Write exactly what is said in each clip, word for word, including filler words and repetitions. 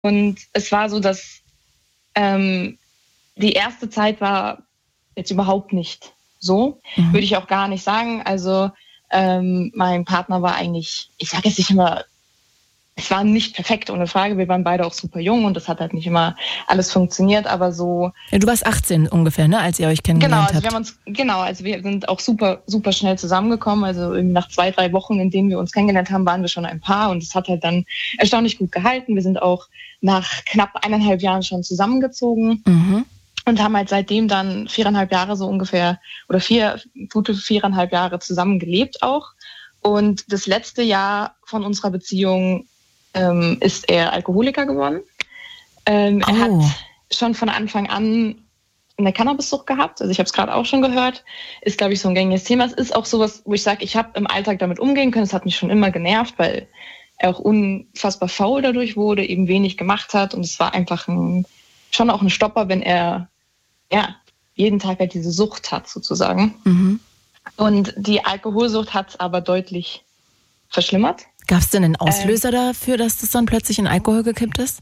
Und es war so, dass ähm, die erste Zeit war jetzt überhaupt nicht so, mhm. würde ich auch gar nicht sagen. Also ähm, mein Partner war eigentlich, ich sage jetzt nicht immer, es war nicht perfekt, ohne Frage. Wir waren beide auch super jung und das hat halt nicht immer alles funktioniert, aber so... Ja, du warst achtzehn ungefähr, ne, als ihr euch kennengelernt genau, also habt. wir haben uns, genau, also wir sind auch super, super schnell zusammengekommen. Also nach zwei, drei Wochen, in denen wir uns kennengelernt haben, waren wir schon ein Paar und es hat halt dann erstaunlich gut gehalten. Wir sind auch nach knapp eineinhalb Jahren schon zusammengezogen. Mhm. Und haben halt seitdem dann viereinhalb Jahre so ungefähr oder vier, gute viereinhalb Jahre zusammen gelebt auch. Und das letzte Jahr von unserer Beziehung ähm, ist er Alkoholiker geworden. Ähm, oh. Er hat schon von Anfang an eine Cannabissucht gehabt. Also ich habe es gerade auch schon gehört. Ist, glaube ich, so ein gängiges Thema. Es ist auch sowas, wo ich sage, ich habe im Alltag damit umgehen können. Es hat mich schon immer genervt, weil er auch unfassbar faul dadurch wurde, eben wenig gemacht hat. Und es war einfach ein, schon auch ein Stopper, wenn er ja, jeden Tag halt diese Sucht hat sozusagen. Mhm. Und die Alkoholsucht hat es aber deutlich verschlimmert. Gab es denn einen Auslöser ähm, dafür, dass das dann plötzlich in Alkohol gekippt ist?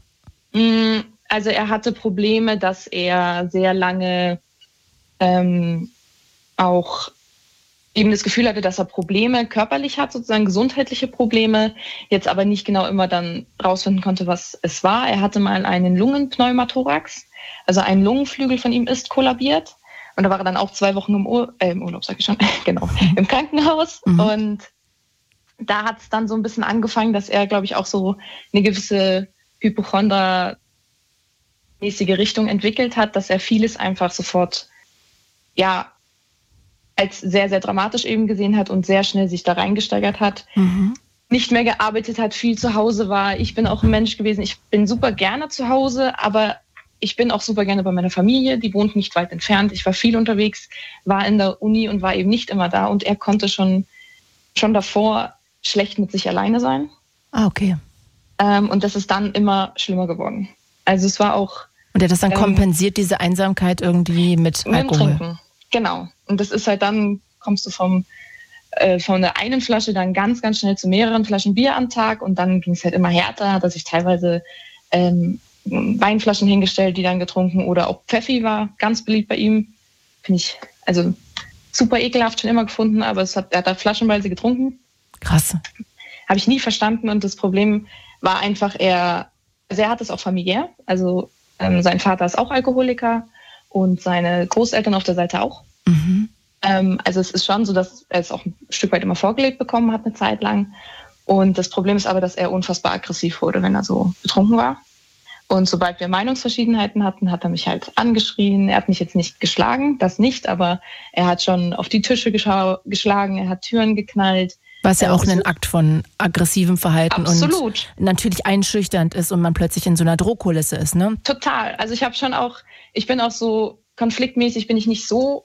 Also er hatte Probleme, dass er sehr lange ähm, auch eben das Gefühl hatte, dass er Probleme körperlich hat, sozusagen gesundheitliche Probleme, jetzt aber nicht genau immer dann rausfinden konnte, was es war. Er hatte mal einen Lungenpneumothorax. Also ein Lungenflügel von ihm ist kollabiert und da war er dann auch zwei Wochen im, Ur- äh, im Urlaub, sag ich schon, genau, im Krankenhaus. Mhm. Und da hat es dann so ein bisschen angefangen, dass er, glaube ich, auch so eine gewisse Hypochonder-mäßige Richtung entwickelt hat, dass er vieles einfach sofort, ja, als sehr, sehr dramatisch eben gesehen hat und sehr schnell sich da reingesteigert hat. Mhm. Nicht mehr gearbeitet hat, viel zu Hause war. Ich bin auch ein Mensch gewesen, ich bin super gerne zu Hause, aber ich bin auch super gerne bei meiner Familie, die wohnt nicht weit entfernt. Ich war viel unterwegs, war in der Uni und war eben nicht immer da. Und er konnte schon, schon davor schlecht mit sich alleine sein. Ah, okay. Ähm, und das ist dann immer schlimmer geworden. Also es war auch... Und er hat das dann ähm, kompensiert, diese Einsamkeit irgendwie mit, mit Alkohol? Trinken, genau. Und das ist halt dann, kommst du vom, äh, von der einen Flasche dann ganz, ganz schnell zu mehreren Flaschen Bier am Tag. Und dann ging es halt immer härter, hat er sich teilweise... Ähm, Weinflaschen hingestellt, die dann getrunken oder auch Pfeffi war ganz beliebt bei ihm. Finde ich also super ekelhaft schon immer gefunden, aber es hat, er hat da flaschenweise getrunken. Krass. Habe ich nie verstanden und das Problem war einfach, er, also er hat es auch familiär. Also ähm, sein Vater ist auch Alkoholiker und seine Großeltern auf der Seite auch. Mhm. Ähm, also es ist schon so, dass er es auch ein Stück weit immer vorgelebt bekommen hat eine Zeit lang. Und das Problem ist aber, dass er unfassbar aggressiv wurde, wenn er so betrunken war. Und sobald wir Meinungsverschiedenheiten hatten, hat er mich halt angeschrien. Er hat mich jetzt nicht geschlagen, das nicht, aber er hat schon auf die Tische geschau- geschlagen, er hat Türen geknallt. Was ja auch ein Akt von aggressivem Verhalten absolut. Und natürlich einschüchternd ist und man plötzlich in so einer Drohkulisse ist, ne? Total. Also ich habe schon auch, ich bin auch so konfliktmäßig, bin ich nicht so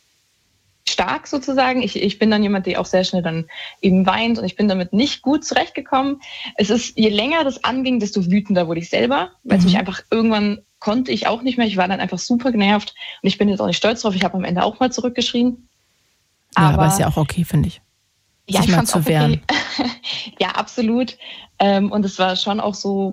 stark sozusagen. Ich, ich bin dann jemand, der auch sehr schnell dann eben weint und ich bin damit nicht gut zurechtgekommen. Es ist, je länger das anging, desto wütender wurde ich selber, weil es mhm. mich einfach irgendwann konnte ich auch nicht mehr. Ich war dann einfach super genervt und ich bin jetzt auch nicht stolz drauf. Ich habe am Ende auch mal zurückgeschrien. Aber, ja, aber ist ja auch okay, finde ich. Ja, ich fand's auch okay. Ja, absolut. Und es war schon auch so,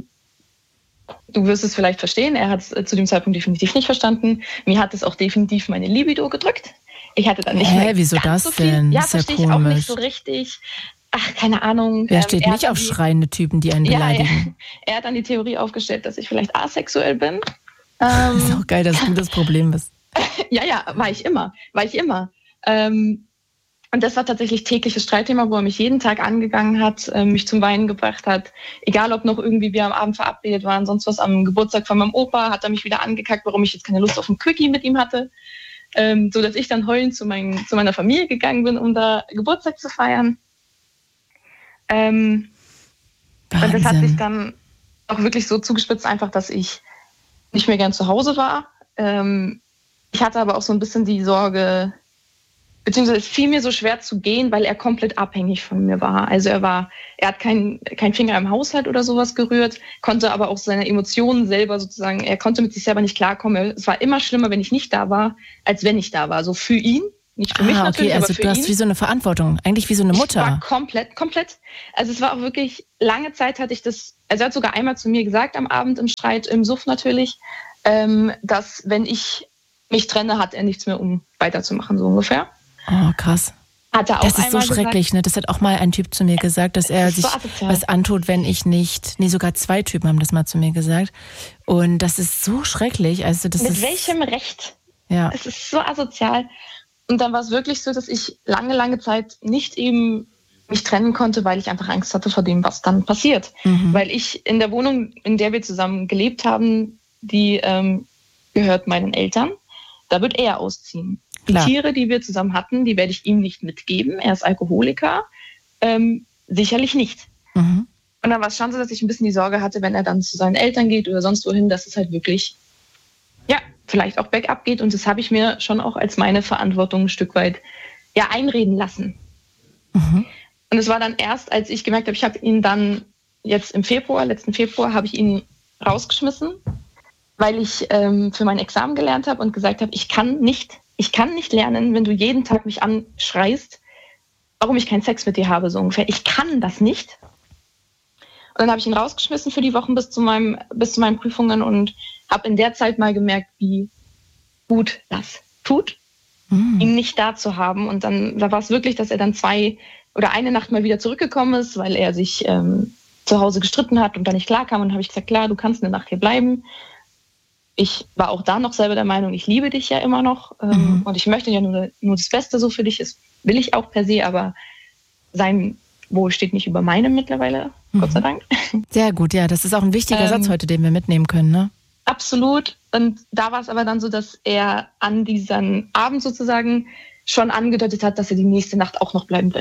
du wirst es vielleicht verstehen, er hat es zu dem Zeitpunkt definitiv nicht verstanden. Mir hat es auch definitiv meine Libido gedrückt. Ich hatte dann nicht Hä, mehr wieso das so viel. denn? Ja, das ist ja verstehe ich auch nicht so richtig. Ach, keine Ahnung. Wer steht ähm, nicht auf die, schreiende Typen, die einen beleidigen? Ja, er hat dann die Theorie aufgestellt, dass ich vielleicht asexuell bin. Ähm, ist auch geil, dass du das Problem bist. ja, ja, war ich immer. War ich immer. Ähm, und das war tatsächlich tägliches Streitthema, wo er mich jeden Tag angegangen hat, äh, mich zum Weinen gebracht hat. Egal, ob noch irgendwie wir am Abend verabredet waren, sonst was am Geburtstag von meinem Opa, hat er mich wieder angekackt, warum ich jetzt keine Lust auf ein Quickie mit ihm hatte. Ähm, so dass ich dann heulend zu, mein, zu meiner Familie gegangen bin, um da Geburtstag zu feiern. Ähm, und das hat sich dann auch wirklich so zugespitzt, einfach, dass ich nicht mehr gern zu Hause war. Ähm, ich hatte aber auch so ein bisschen die Sorge, beziehungsweise es fiel mir so schwer zu gehen, weil er komplett abhängig von mir war. Also er war, er hat keinen kein Finger im Haushalt oder sowas gerührt, konnte aber auch seine Emotionen selber sozusagen, er konnte mit sich selber nicht klarkommen. Es war immer schlimmer, wenn ich nicht da war, als wenn ich da war. So für ihn, Nicht für mich Ah, natürlich, okay, also aber für du ihn. hast wie so eine Verantwortung, eigentlich wie so eine Ich Mutter. war komplett, komplett. Also es war auch wirklich, lange Zeit hatte ich das, also er hat sogar einmal zu mir gesagt am Abend im Streit, im Suff natürlich, ähm, dass wenn ich mich trenne, hat er nichts mehr, um weiterzumachen, so ungefähr. Oh, krass. Hat er auch Das ist so einmal schrecklich, gesagt, ne? Das hat auch mal ein Typ zu mir gesagt, dass er ist sich so asozial. was antut, wenn ich nicht, nee, sogar zwei Typen haben das mal zu mir gesagt. Und das ist so schrecklich. Also das Mit ist, welchem Recht? ja. Es ist so asozial. Und dann war es wirklich so, dass ich lange, lange Zeit nicht eben mich trennen konnte, weil ich einfach Angst hatte vor dem, was dann passiert. Mhm. Weil ich in der Wohnung, in der wir zusammen gelebt haben, die ähm, gehört meinen Eltern, da wird er ausziehen. Die Klar. Tiere, die wir zusammen hatten, die werde ich ihm nicht mitgeben. Er ist Alkoholiker. Ähm, sicherlich nicht. Mhm. Und dann war es schon so, dass ich ein bisschen die Sorge hatte, wenn er dann zu seinen Eltern geht oder sonst wohin, dass es halt wirklich, ja, vielleicht auch bergab geht. Und das habe ich mir schon auch als meine Verantwortung ein Stück weit ja einreden lassen. Mhm. Und es war dann erst, als ich gemerkt habe, ich habe ihn dann jetzt im Februar, letzten Februar, habe ich ihn rausgeschmissen, weil ich ähm, für mein Examen gelernt habe und gesagt habe, ich kann nicht, ich kann nicht lernen, wenn du jeden Tag mich anschreist, warum ich keinen Sex mit dir habe, so ungefähr. Ich kann das nicht. Und dann habe ich ihn rausgeschmissen für die Wochen bis zu meinem, bis zu meinen Prüfungen und habe in der Zeit mal gemerkt, wie gut das tut, Mhm. ihn nicht da zu haben. Und dann da war es wirklich, dass er dann zwei oder eine Nacht mal wieder zurückgekommen ist, weil er sich ähm, zu Hause gestritten hat und dann nicht klar kam. Und dann habe ich gesagt, klar, du kannst eine Nacht hier bleiben. Ich war auch da noch selber der Meinung, ich liebe dich ja immer noch ähm, Mhm. und ich möchte ja nur, nur das Beste so für dich. Das will ich auch per se, aber sein Wohl steht nicht über meinem mittlerweile, Mhm. Gott sei Dank. Sehr gut, ja, das ist auch ein wichtiger Ähm, Satz heute, den wir mitnehmen können, ne? Absolut. Und da war es aber dann so, dass er an diesem Abend sozusagen schon angedeutet hat, dass er die nächste Nacht auch noch bleiben will.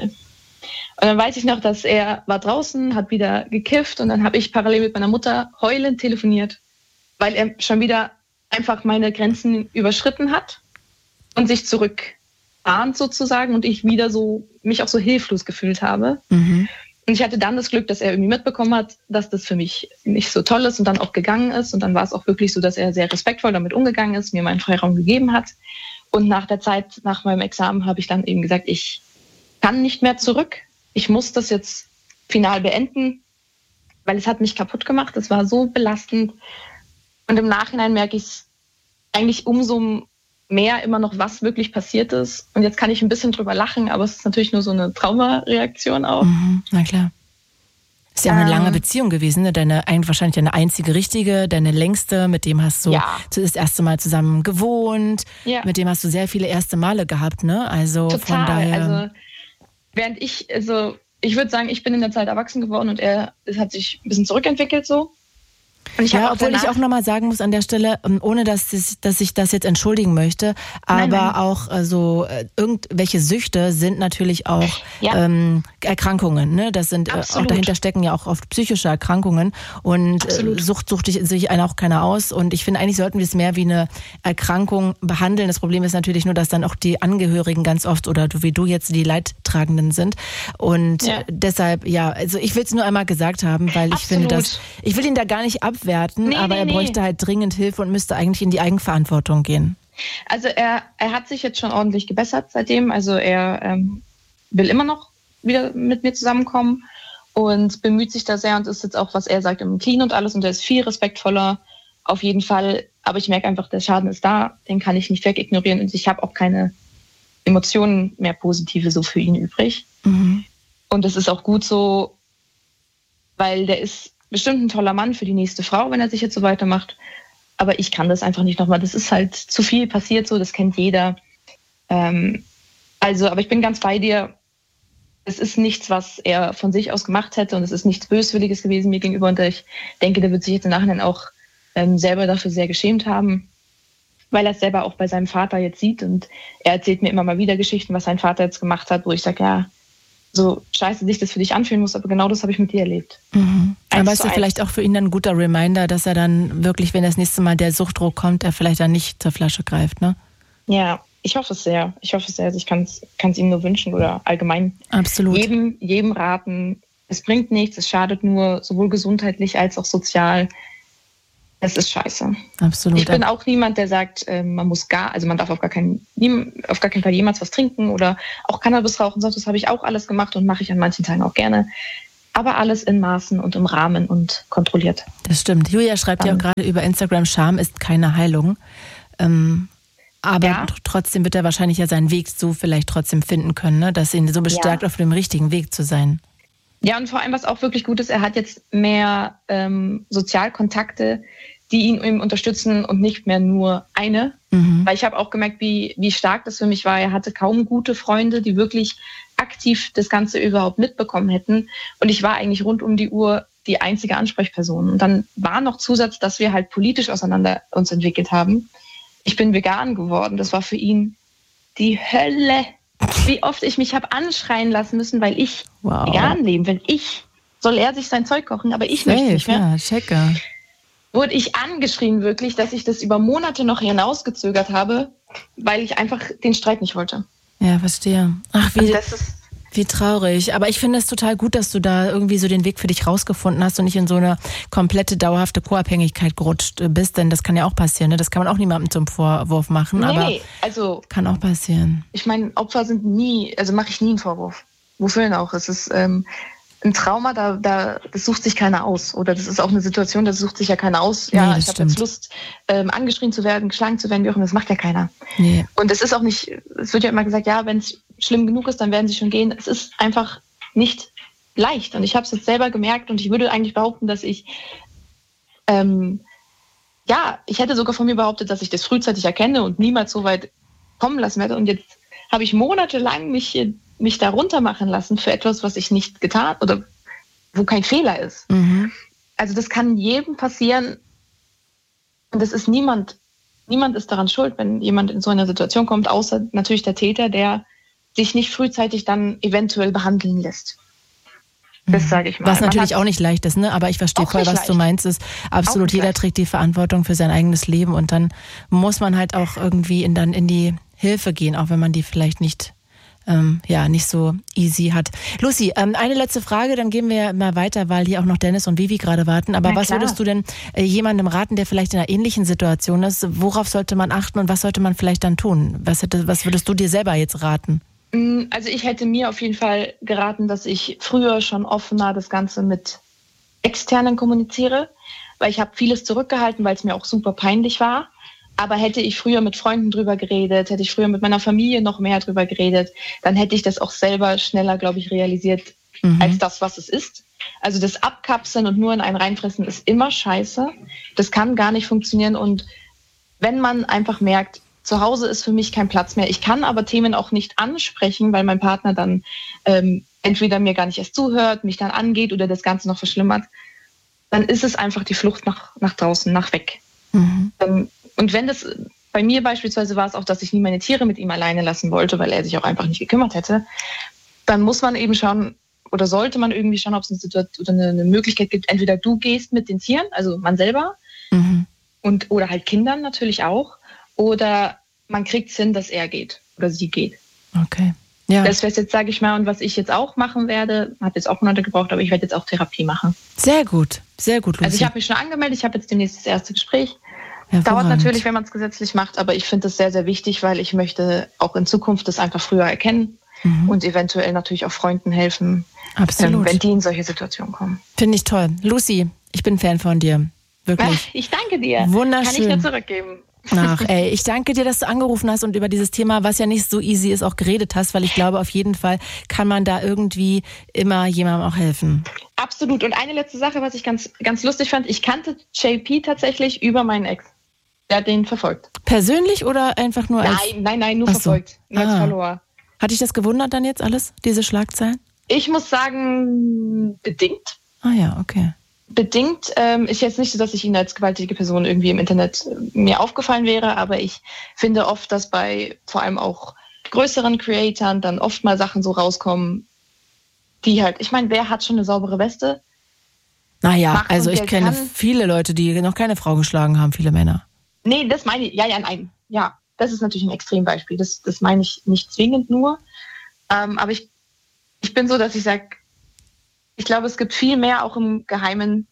Und dann weiß ich noch, dass er war draußen, hat wieder gekifft und dann habe ich parallel mit meiner Mutter heulend telefoniert, weil er schon wieder einfach meine Grenzen überschritten hat und sich zurückahnt sozusagen und ich wieder so mich auch so hilflos gefühlt habe. Mhm. Und ich hatte dann das Glück, dass er irgendwie mitbekommen hat, dass das für mich nicht so toll ist und dann auch gegangen ist. Und dann war es auch wirklich so, dass er sehr respektvoll damit umgegangen ist, mir meinen Freiraum gegeben hat. Und nach der Zeit, nach meinem Examen, habe ich dann eben gesagt, ich kann nicht mehr zurück. Ich muss das jetzt final beenden, weil es hat mich kaputt gemacht. Es war so belastend. Und im Nachhinein merke ich eigentlich umso mehr immer noch, was wirklich passiert ist. Und jetzt kann ich ein bisschen drüber lachen, aber es ist natürlich nur so eine Traumareaktion auch. Mhm. Na klar. Ist ja auch eine Ähm, lange Beziehung gewesen, ne? Deine, ein, wahrscheinlich deine einzige richtige, deine längste, mit dem hast du Ja. das erste Mal zusammen gewohnt, Ja. mit dem hast du sehr viele erste Male gehabt, ne? Also von Total. daher. Also während ich, also ich würde sagen, ich bin in der Zeit erwachsen geworden und er es hat sich ein bisschen zurückentwickelt so. Und ich Ja, habe auch obwohl ich danach- auch nochmal sagen muss an der Stelle, ähm, ohne dass, das, dass ich das jetzt entschuldigen möchte, aber Nein, nein. auch äh, so äh, irgendwelche Süchte sind natürlich auch Ja. ähm, Erkrankungen. Ne? Das sind äh, auch Absolut. dahinter stecken ja auch oft psychische Erkrankungen und äh, Absolut. Sucht sucht sich einer auch keiner aus. Und ich finde, eigentlich sollten wir es mehr wie eine Erkrankung behandeln. Das Problem ist natürlich nur, dass dann auch die Angehörigen ganz oft oder du, wie du jetzt die Leidtragenden sind. Und Ja. äh, deshalb, ja, also ich will es nur einmal gesagt haben, weil ich Absolut. finde, dass ich will ihn da gar nicht abwerten, Nee, aber nee, er nee. bräuchte halt dringend Hilfe und müsste eigentlich in die Eigenverantwortung gehen. Also er, er hat sich jetzt schon ordentlich gebessert seitdem. Also er ähm, will immer noch wieder mit mir zusammenkommen und bemüht sich da sehr und ist jetzt auch, was er sagt, im Clean und alles. Und er ist viel respektvoller auf jeden Fall. Aber ich merke einfach, der Schaden ist da, den kann ich nicht wegignorieren. Und ich habe auch keine Emotionen mehr positive so für ihn übrig. Mhm. Und das ist auch gut so, weil der ist bestimmt ein toller Mann für die nächste Frau, wenn er sich jetzt so weitermacht. Aber ich kann das einfach nicht nochmal. Das ist halt zu viel passiert so, das kennt jeder. Ähm, also, aber ich bin ganz bei dir. Es ist nichts, was er von sich aus gemacht hätte und es ist nichts Böswilliges gewesen mir gegenüber. Und ich denke, der wird sich jetzt im Nachhinein auch ähm, selber dafür sehr geschämt haben, weil er es selber auch bei seinem Vater jetzt sieht. Und er erzählt mir immer mal wieder Geschichten, was sein Vater jetzt gemacht hat, wo ich sage, ja, so scheiße sich das für dich anfühlen muss, aber genau das habe ich mit dir erlebt. Mhm. Eins Aber ist zu ja eins. vielleicht auch für ihn dann ein guter Reminder, dass er dann wirklich, wenn das nächste Mal der Suchtdruck kommt, er vielleicht dann nicht zur Flasche greift, ne? Ja, ich hoffe es sehr. Ich hoffe es sehr. Also ich kann es ihm nur wünschen oder allgemein Absolut. jedem, jedem raten. Es bringt nichts, es schadet nur, sowohl gesundheitlich als auch sozial. Das ist scheiße. Absolut. Ich bin auch niemand, der sagt, man muss gar, also man darf auf gar keinen, auf gar keinen Fall jemals was trinken oder auch Cannabis rauchen. Sonst das habe ich auch alles gemacht und mache ich an manchen Tagen auch gerne. Aber alles in Maßen und im Rahmen und kontrolliert. Das stimmt. Julia schreibt ja auch gerade über Instagram, Scham ist keine Heilung. Ähm, aber ja. trotzdem wird er wahrscheinlich ja seinen Weg so vielleicht trotzdem finden können, ne? Dass ihn so bestärkt, ja. auf dem richtigen Weg zu sein. Ja, und vor allem, was auch wirklich gut ist, er hat jetzt mehr ähm, Sozialkontakte, die ihn eben unterstützen und nicht mehr nur eine. Mhm. Weil ich habe auch gemerkt, wie, wie stark das für mich war. Er hatte kaum gute Freunde, die wirklich aktiv das Ganze überhaupt mitbekommen hätten. Und ich war eigentlich rund um die Uhr die einzige Ansprechperson. Und dann war noch Zusatz, dass wir halt politisch auseinander uns entwickelt haben. Ich bin vegan geworden. Das war für ihn die Hölle. Wie oft ich mich habe anschreien lassen müssen, weil ich wow. vegan leben will. Ich soll er sich sein Zeug kochen, aber ich Safe, möchte nicht mehr. Ja, checker. Wurde ich angeschrien wirklich, dass ich das über Monate noch hinausgezögert habe, weil ich einfach den Streit nicht wollte. Ja, verstehe. Ach, wie, das ist wie traurig. Aber ich finde es total gut, dass du da irgendwie so den Weg für dich rausgefunden hast und nicht in so eine komplette, dauerhafte Co-Abhängigkeit gerutscht bist. Denn das kann ja auch passieren. Ne? Das kann man auch niemandem zum Vorwurf machen. Nee, aber also kann auch passieren. Ich meine, Opfer sind nie, also mache ich nie einen Vorwurf. Wofür denn auch? Es ist ähm, ein Trauma, da, da, das sucht sich keiner aus. Oder das ist auch eine Situation, das sucht sich ja keiner aus. Ja, nee, ich habe jetzt Lust, ähm, angeschrien zu werden, geschlagen zu werden, wie auch immer. Das macht ja keiner. Nee. Und es ist auch nicht, es wird ja immer gesagt, ja, wenn es schlimm genug ist, dann werden sie schon gehen. Es ist einfach nicht leicht. Und ich habe es jetzt selber gemerkt und ich würde eigentlich behaupten, dass ich, ähm, ja, ich hätte sogar von mir behauptet, dass ich das frühzeitig erkenne und niemals so weit kommen lassen werde. Und jetzt habe ich monatelang mich mich da runtermachen lassen für etwas, was ich nicht getan oder wo kein Fehler ist. Mhm. Also das kann jedem passieren und das ist niemand, niemand ist daran schuld, wenn jemand in so eine Situation kommt, außer natürlich der Täter, der sich nicht frühzeitig dann eventuell behandeln lässt. Das sage ich mal. Was natürlich auch nicht leicht ist, ne? Aber ich verstehe voll, was leicht. du meinst. Ist absolut, jeder leicht. trägt die Verantwortung für sein eigenes Leben und dann muss man halt auch irgendwie in, dann in die Hilfe gehen, auch wenn man die vielleicht nicht Ähm, ja, nicht so easy hat. Lucy, ähm, eine letzte Frage, dann gehen wir mal weiter, weil hier auch noch Dennis und Vivi gerade warten. Aber Na was klar. würdest du denn äh, jemandem raten, der vielleicht in einer ähnlichen Situation ist? Worauf sollte man achten und was sollte man vielleicht dann tun? Was, hätte, was würdest du dir selber jetzt raten? Also ich hätte mir auf jeden Fall geraten, dass ich früher schon offener das Ganze mit Externen kommuniziere, weil ich habe vieles zurückgehalten, weil es mir auch super peinlich war. Aber hätte ich früher mit Freunden drüber geredet, hätte ich früher mit meiner Familie noch mehr drüber geredet, dann hätte ich das auch selber schneller, glaube ich, realisiert, mhm. als das, was es ist. Also das Abkapseln und nur in einen reinfressen ist immer scheiße. Das kann gar nicht funktionieren. Und wenn man einfach merkt, zu Hause ist für mich kein Platz mehr, ich kann aber Themen auch nicht ansprechen, weil mein Partner dann ähm, entweder mir gar nicht erst zuhört, mich dann angeht oder das Ganze noch verschlimmert, dann ist es einfach die Flucht nach, nach draußen, nach weg. Mhm. Ähm, Und wenn das, bei mir beispielsweise war es auch, dass ich nie meine Tiere mit ihm alleine lassen wollte, weil er sich auch einfach nicht gekümmert hätte, dann muss man eben schauen, oder sollte man irgendwie schauen, ob es eine Situation oder eine, eine Möglichkeit gibt, entweder du gehst mit den Tieren, also man selber, mhm. und oder halt Kindern natürlich auch, oder man kriegt es hin, dass er geht oder sie geht. Okay. Ja. Das wäre jetzt, sage ich mal, und was ich jetzt auch machen werde, hat jetzt auch Monate gebraucht, aber ich werde jetzt auch Therapie machen. Sehr gut, sehr gut, Lucy. Also ich habe mich schon angemeldet, ich habe jetzt demnächst das erste Gespräch. Dauert natürlich, wenn man es gesetzlich macht, aber ich finde das sehr, sehr wichtig, weil ich möchte auch in Zukunft das einfach früher erkennen mhm. und eventuell natürlich auch Freunden helfen, Absolut. wenn die in solche Situationen kommen. Finde ich toll. Lucy, ich bin Fan von dir. Wirklich. Ich danke dir. Wunderschön. Kann ich dir zurückgeben. Ach, ey, ich danke dir, dass du angerufen hast und über dieses Thema, was ja nicht so easy ist, auch geredet hast, weil ich glaube, auf jeden Fall kann man da irgendwie immer jemandem auch helfen. Absolut. Und eine letzte Sache, was ich ganz, ganz lustig fand, ich kannte J P tatsächlich über meinen Ex. Der hat den verfolgt. Persönlich oder einfach nur als... Nein, nein, nein, nur Ach verfolgt. So. Nur als ah. Follower. Hat dich das gewundert dann jetzt alles, diese Schlagzeilen? Ich muss sagen, bedingt. Ah ja, okay. Bedingt ähm, ist jetzt nicht so, dass ich ihn als gewalttätige Person irgendwie im Internet äh, mir aufgefallen wäre, aber ich finde oft, dass bei vor allem auch größeren Creatoren dann oft mal Sachen so rauskommen, die halt, ich meine, wer hat schon eine saubere Weste? Naja, also ich kenne kann. viele Leute, die noch keine Frau geschlagen haben, viele Männer. Nee, das meine ich, ja, ja, nein. Ja, das ist natürlich ein Extrembeispiel. Das, das meine ich nicht zwingend nur. Ähm, aber ich, ich bin so, dass ich sage, ich glaube, es gibt viel mehr auch im Geheimen,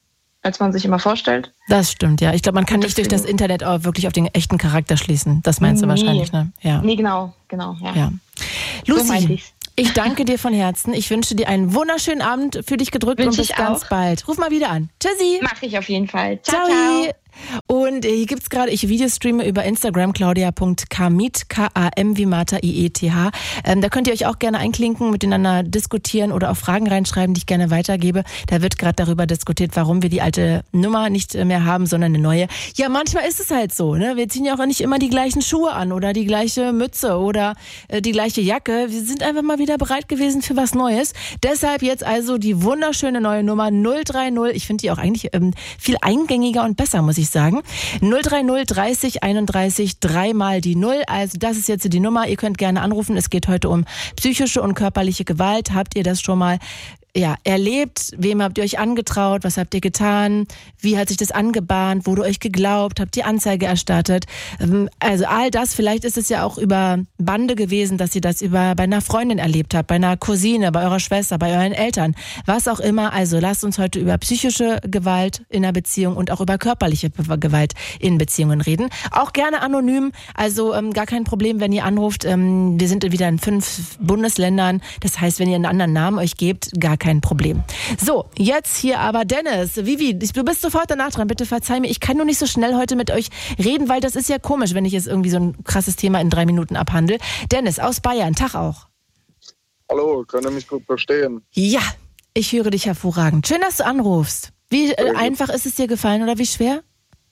als man sich immer vorstellt. Das stimmt, ja. Ich glaube, man kann nicht durch das Internet auch wirklich auf den echten Charakter schließen. Das meinst du nee. wahrscheinlich, ne? Ja. Nee, genau, genau, ja. ja. Lucy, so ich danke dir von Herzen. Ich wünsche dir einen wunderschönen Abend, für dich gedrückt Wünsch und bis ganz auch. bald. Ruf mal wieder an. Tschüssi. Mach ich auf jeden Fall. Ciao, ciao. ciao. Und hier gibt's gerade, ich Videostreame über Instagram, claudia punkt kamit, K A M wie Martha, I E T H. Ähm, da könnt ihr euch auch gerne einklinken, miteinander diskutieren oder auch Fragen reinschreiben, die ich gerne weitergebe. Da wird gerade darüber diskutiert, warum wir die alte Nummer nicht mehr haben, sondern eine neue. Ja, manchmal ist es halt so, ne? Wir ziehen ja auch nicht immer die gleichen Schuhe an oder die gleiche Mütze oder äh, die gleiche Jacke. Wir sind einfach mal wieder bereit gewesen für was Neues. Deshalb jetzt also die wunderschöne neue Nummer null drei null. Ich finde die auch eigentlich ähm, viel eingängiger und besser, muss ich sagen. null drei null dreißig einunddreißig dreimal die Null. Also das ist jetzt die Nummer. Ihr könnt gerne anrufen. Es geht heute um psychische und körperliche Gewalt. Habt ihr das schon mal ja, erlebt? Wem habt ihr euch angetraut? Was habt ihr getan? Wie hat sich das angebahnt? Wurde euch geglaubt? Habt ihr Anzeige erstattet? Also all das, vielleicht ist es ja auch über Bande gewesen, dass ihr das über bei einer Freundin erlebt habt, bei einer Cousine, bei eurer Schwester, bei euren Eltern, was auch immer. Also lasst uns heute über psychische Gewalt in einer Beziehung und auch über körperliche Gewalt in Beziehungen reden. Auch gerne anonym, also ähm, gar kein Problem, wenn ihr anruft. Ähm, wir sind wieder in fünf Bundesländern. Das heißt, wenn ihr einen anderen Namen euch gebt, gar kein Problem. So, jetzt hier aber Dennis. Vivi, du bist sofort danach dran. Bitte verzeih mir. Ich kann nur nicht so schnell heute mit euch reden, weil das ist ja komisch, wenn ich jetzt irgendwie so ein krasses Thema in drei Minuten abhandle. Dennis aus Bayern, Tag auch. Hallo, könnt ihr mich gut verstehen? Ja, ich höre dich hervorragend. Schön, dass du anrufst. Wie äh, einfach ist es dir gefallen oder wie schwer?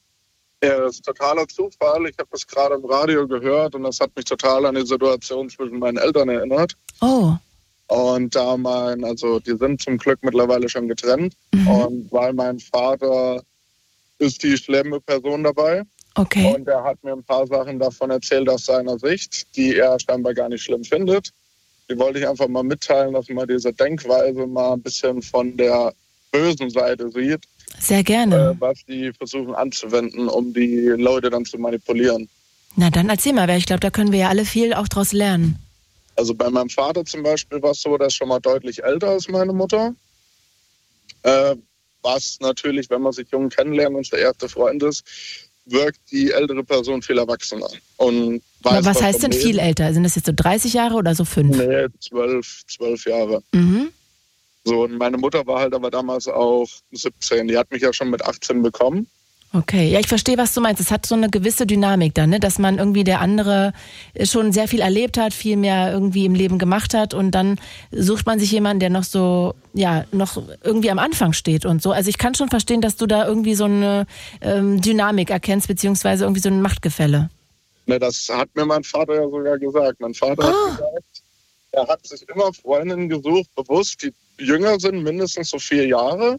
Ja, das ist totaler Zufall. Ich habe das gerade im Radio gehört und das hat mich total an die Situation zwischen meinen Eltern erinnert. Oh. Und da mein, also die sind zum Glück mittlerweile schon getrennt. Mhm. Und weil mein Vater ist die schlimme Person dabei. Okay. Und er hat mir ein paar Sachen davon erzählt aus seiner Sicht, die er scheinbar gar nicht schlimm findet. Die wollte ich einfach mal mitteilen, dass man diese Denkweise mal ein bisschen von der bösen Seite sieht. Sehr gerne. Äh, was die versuchen anzuwenden, um die Leute dann zu manipulieren. Na dann erzähl mal, weil ich glaube, da können wir ja alle viel auch draus lernen. Also bei meinem Vater zum Beispiel war es so, der ist schon mal deutlich älter als meine Mutter. Äh, was natürlich, wenn man sich jung kennenlernt und der erste Freund ist, wirkt die ältere Person viel erwachsener. Und weiß, aber was, was heißt denn viel älter? Sind das jetzt so dreißig Jahre oder so fünf? Nee, zwölf, zwölf Jahre. Mhm. So, und meine Mutter war halt aber damals auch siebzehn. Die hat mich ja schon mit achtzehn bekommen. Okay, ja, ich verstehe, was du meinst. Es hat so eine gewisse Dynamik dann, ne? Dass man irgendwie der andere schon sehr viel erlebt hat, viel mehr irgendwie im Leben gemacht hat und dann sucht man sich jemanden, der noch so, ja, noch irgendwie am Anfang steht und so. Also ich kann schon verstehen, dass du da irgendwie so eine ähm, Dynamik erkennst, beziehungsweise irgendwie so ein Machtgefälle. Ne, das hat mir mein Vater ja sogar gesagt. Mein Vater oh. hat gesagt, er hat sich immer Freundinnen gesucht, bewusst, die jünger sind, mindestens so vier Jahre.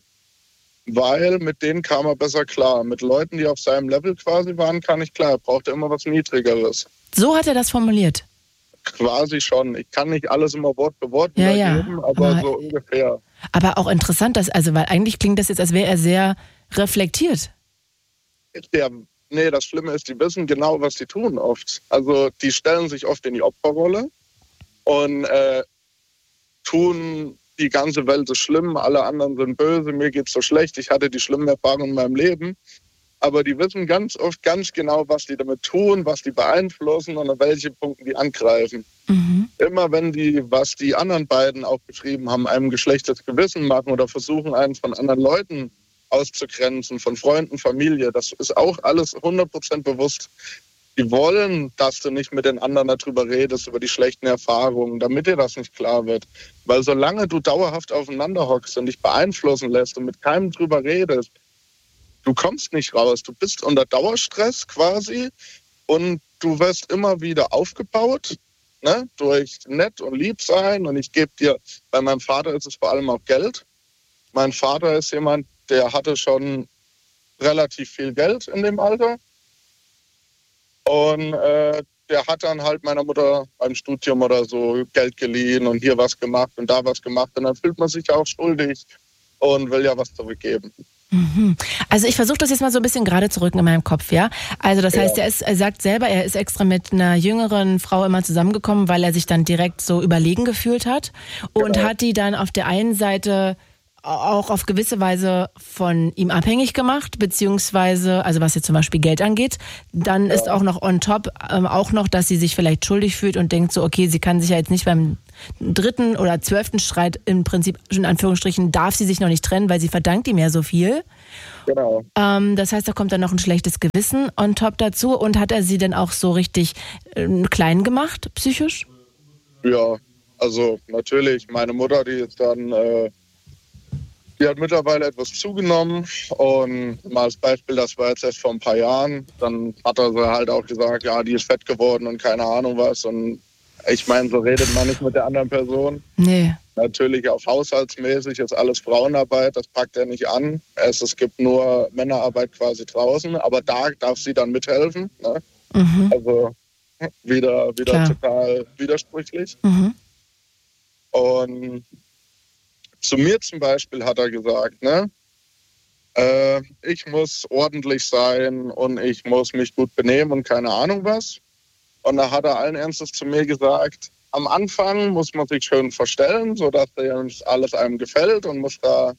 Weil mit denen kam er besser klar. Mit Leuten, die auf seinem Level quasi waren, kann ich klar. Er brauchte immer was Niedrigeres. So hat er das formuliert? Quasi schon. Ich kann nicht alles immer Wort für Wort ja, wiedergeben, ja. aber, aber so ungefähr. Aber auch interessant, dass, also, weil eigentlich klingt das jetzt, als wäre er sehr reflektiert. Ja, nee, das Schlimme ist, die wissen genau, was sie tun oft. Also die stellen sich oft in die Opferrolle und äh, tun... Die ganze Welt ist schlimm, alle anderen sind böse, mir geht's so schlecht, ich hatte die schlimmen Erfahrungen in meinem Leben. Aber die wissen ganz oft ganz genau, was die damit tun, was die beeinflussen und an welche Punkte die angreifen. Mhm. Immer wenn die, was die anderen beiden auch beschrieben haben, einem geschlechtes Gewissen machen oder versuchen, einen von anderen Leuten auszugrenzen, von Freunden, Familie, das ist auch alles hundert Prozent bewusst. Die wollen, dass du nicht mit den anderen darüber redest, über die schlechten Erfahrungen, damit dir das nicht klar wird. Weil solange du dauerhaft aufeinander hockst und dich beeinflussen lässt und mit keinem drüber redest, du kommst nicht raus. Du bist unter Dauerstress quasi und du wirst immer wieder aufgebaut, ne, durch nett und lieb sein. Und ich gebe dir, bei meinem Vater ist es vor allem auch Geld. Mein Vater ist jemand, der hatte schon relativ viel Geld in dem Alter. Und äh, der hat dann halt meiner Mutter beim Studium oder so Geld geliehen und hier was gemacht und da was gemacht. Und dann fühlt man sich ja auch schuldig und will ja was zurückgeben. Mhm. Also ich versuche das jetzt mal so ein bisschen gerade zu rücken in meinem Kopf, ja? Also das heißt, ja. er, ist, er sagt selber, er ist extra mit einer jüngeren Frau immer zusammengekommen, weil er sich dann direkt so überlegen gefühlt hat und genau. hat die dann auf der einen Seite auch auf gewisse Weise von ihm abhängig gemacht, beziehungsweise, also was jetzt zum Beispiel Geld angeht, dann ja. ist auch noch on top ähm, auch noch, dass sie sich vielleicht schuldig fühlt und denkt so, okay, sie kann sich ja jetzt nicht beim dritten oder zwölften Streit im Prinzip, in Anführungsstrichen, darf sie sich noch nicht trennen, weil sie verdankt ihm ja so viel. Genau. Ähm, das heißt, da kommt dann noch ein schlechtes Gewissen on top dazu. Und hat er sie denn auch so richtig äh, klein gemacht, psychisch? Ja, also natürlich, meine Mutter, die ist dann... Äh Die hat mittlerweile etwas zugenommen und mal als Beispiel, das war jetzt erst vor ein paar Jahren, dann hat er sie halt auch gesagt, ja, die ist fett geworden und keine Ahnung was und ich meine, so redet man nicht mit der anderen Person. Nee. Natürlich auch haushaltsmäßig ist alles Frauenarbeit, das packt er nicht an. Es, es gibt nur Männerarbeit quasi draußen, aber da darf sie dann mithelfen. Ne? Mhm. Also wieder, wieder total widersprüchlich. Mhm. Und zu mir zum Beispiel hat er gesagt, ne, äh, ich muss ordentlich sein und ich muss mich gut benehmen und keine Ahnung was. Und da hat er allen Ernstes zu mir gesagt, am Anfang muss man sich schön verstellen, sodass alles einem gefällt und muss da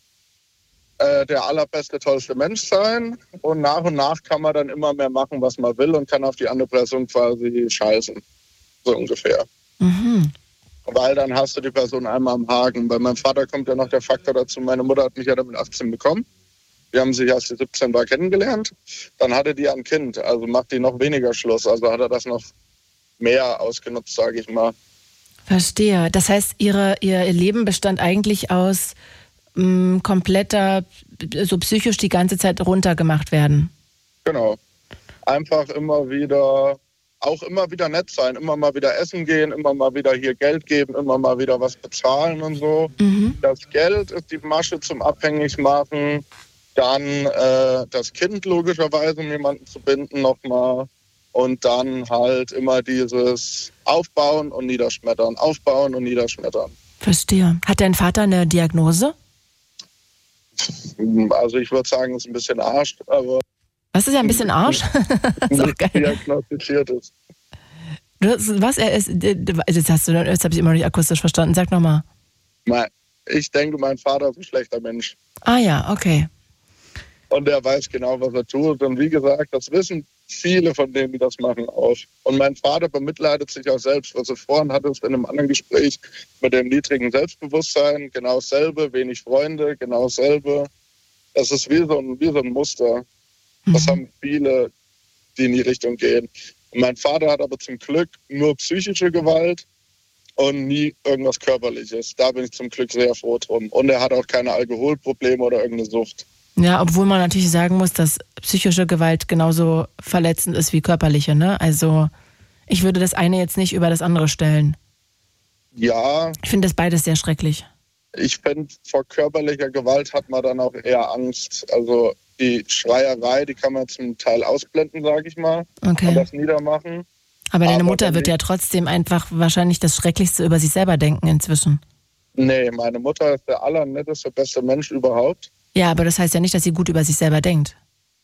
äh, der allerbeste, tollste Mensch sein. Und nach und nach kann man dann immer mehr machen, was man will und kann auf die andere Person quasi scheißen. So ungefähr. Mhm. Weil dann hast du die Person einmal am Haken. Bei meinem Vater kommt ja noch der Faktor dazu, meine Mutter hat mich ja dann mit achtzehn bekommen. Wir haben sich, als sie siebzehn war, kennengelernt. Dann hatte die ein Kind, also macht die noch weniger Schluss. Also hat er das noch mehr ausgenutzt, sage ich mal. Verstehe. Das heißt, ihre, ihr Leben bestand eigentlich aus mh, kompletter, so psychisch die ganze Zeit runtergemacht werden. Genau. Einfach immer wieder... Auch immer wieder nett sein, immer mal wieder essen gehen, immer mal wieder hier Geld geben, immer mal wieder was bezahlen und so. Mhm. Das Geld ist die Masche zum Abhängigmachen. Dann äh, das Kind logischerweise, um jemanden zu binden nochmal. Und dann halt immer dieses Aufbauen und Niederschmettern, Aufbauen und Niederschmettern. Verstehe. Hat dein Vater eine Diagnose? Also ich würde sagen, es ist ein bisschen Arsch, aber... Was ist ja ein bisschen Arsch? Das ist auch geil. Diagnostiziert ist. Du, was er ist, das hast du, das habe ich immer noch nicht akustisch verstanden. Sag nochmal. Ich denke, mein Vater ist ein schlechter Mensch. Ah ja, okay. Und er weiß genau, was er tut. Und wie gesagt, das wissen viele von denen, die das machen, auch. Und mein Vater bemitleidet sich auch selbst. Was er vorhin hatte, ist in einem anderen Gespräch mit dem niedrigen Selbstbewusstsein. Genau dasselbe, wenig Freunde, genau dasselbe. Das ist wie so ein, wie so ein Muster. Das haben viele, die in die Richtung gehen. Und mein Vater hat aber zum Glück nur psychische Gewalt und nie irgendwas Körperliches. Da bin ich zum Glück sehr froh drum. Und er hat auch keine Alkoholprobleme oder irgendeine Sucht. Ja, obwohl man natürlich sagen muss, dass psychische Gewalt genauso verletzend ist wie körperliche, ne? Also ich würde das eine jetzt nicht über das andere stellen. Ja. Ich finde das beides sehr schrecklich. Ich finde, vor körperlicher Gewalt hat man dann auch eher Angst. Also die Schreierei, die kann man zum Teil ausblenden, sage ich mal. Okay. Und das niedermachen. Aber deine Aber Mutter wird ja trotzdem einfach wahrscheinlich das Schrecklichste über sich selber denken inzwischen. Nee, meine Mutter ist der allernetteste, beste Mensch überhaupt. Ja, aber das heißt ja nicht, dass sie gut über sich selber denkt.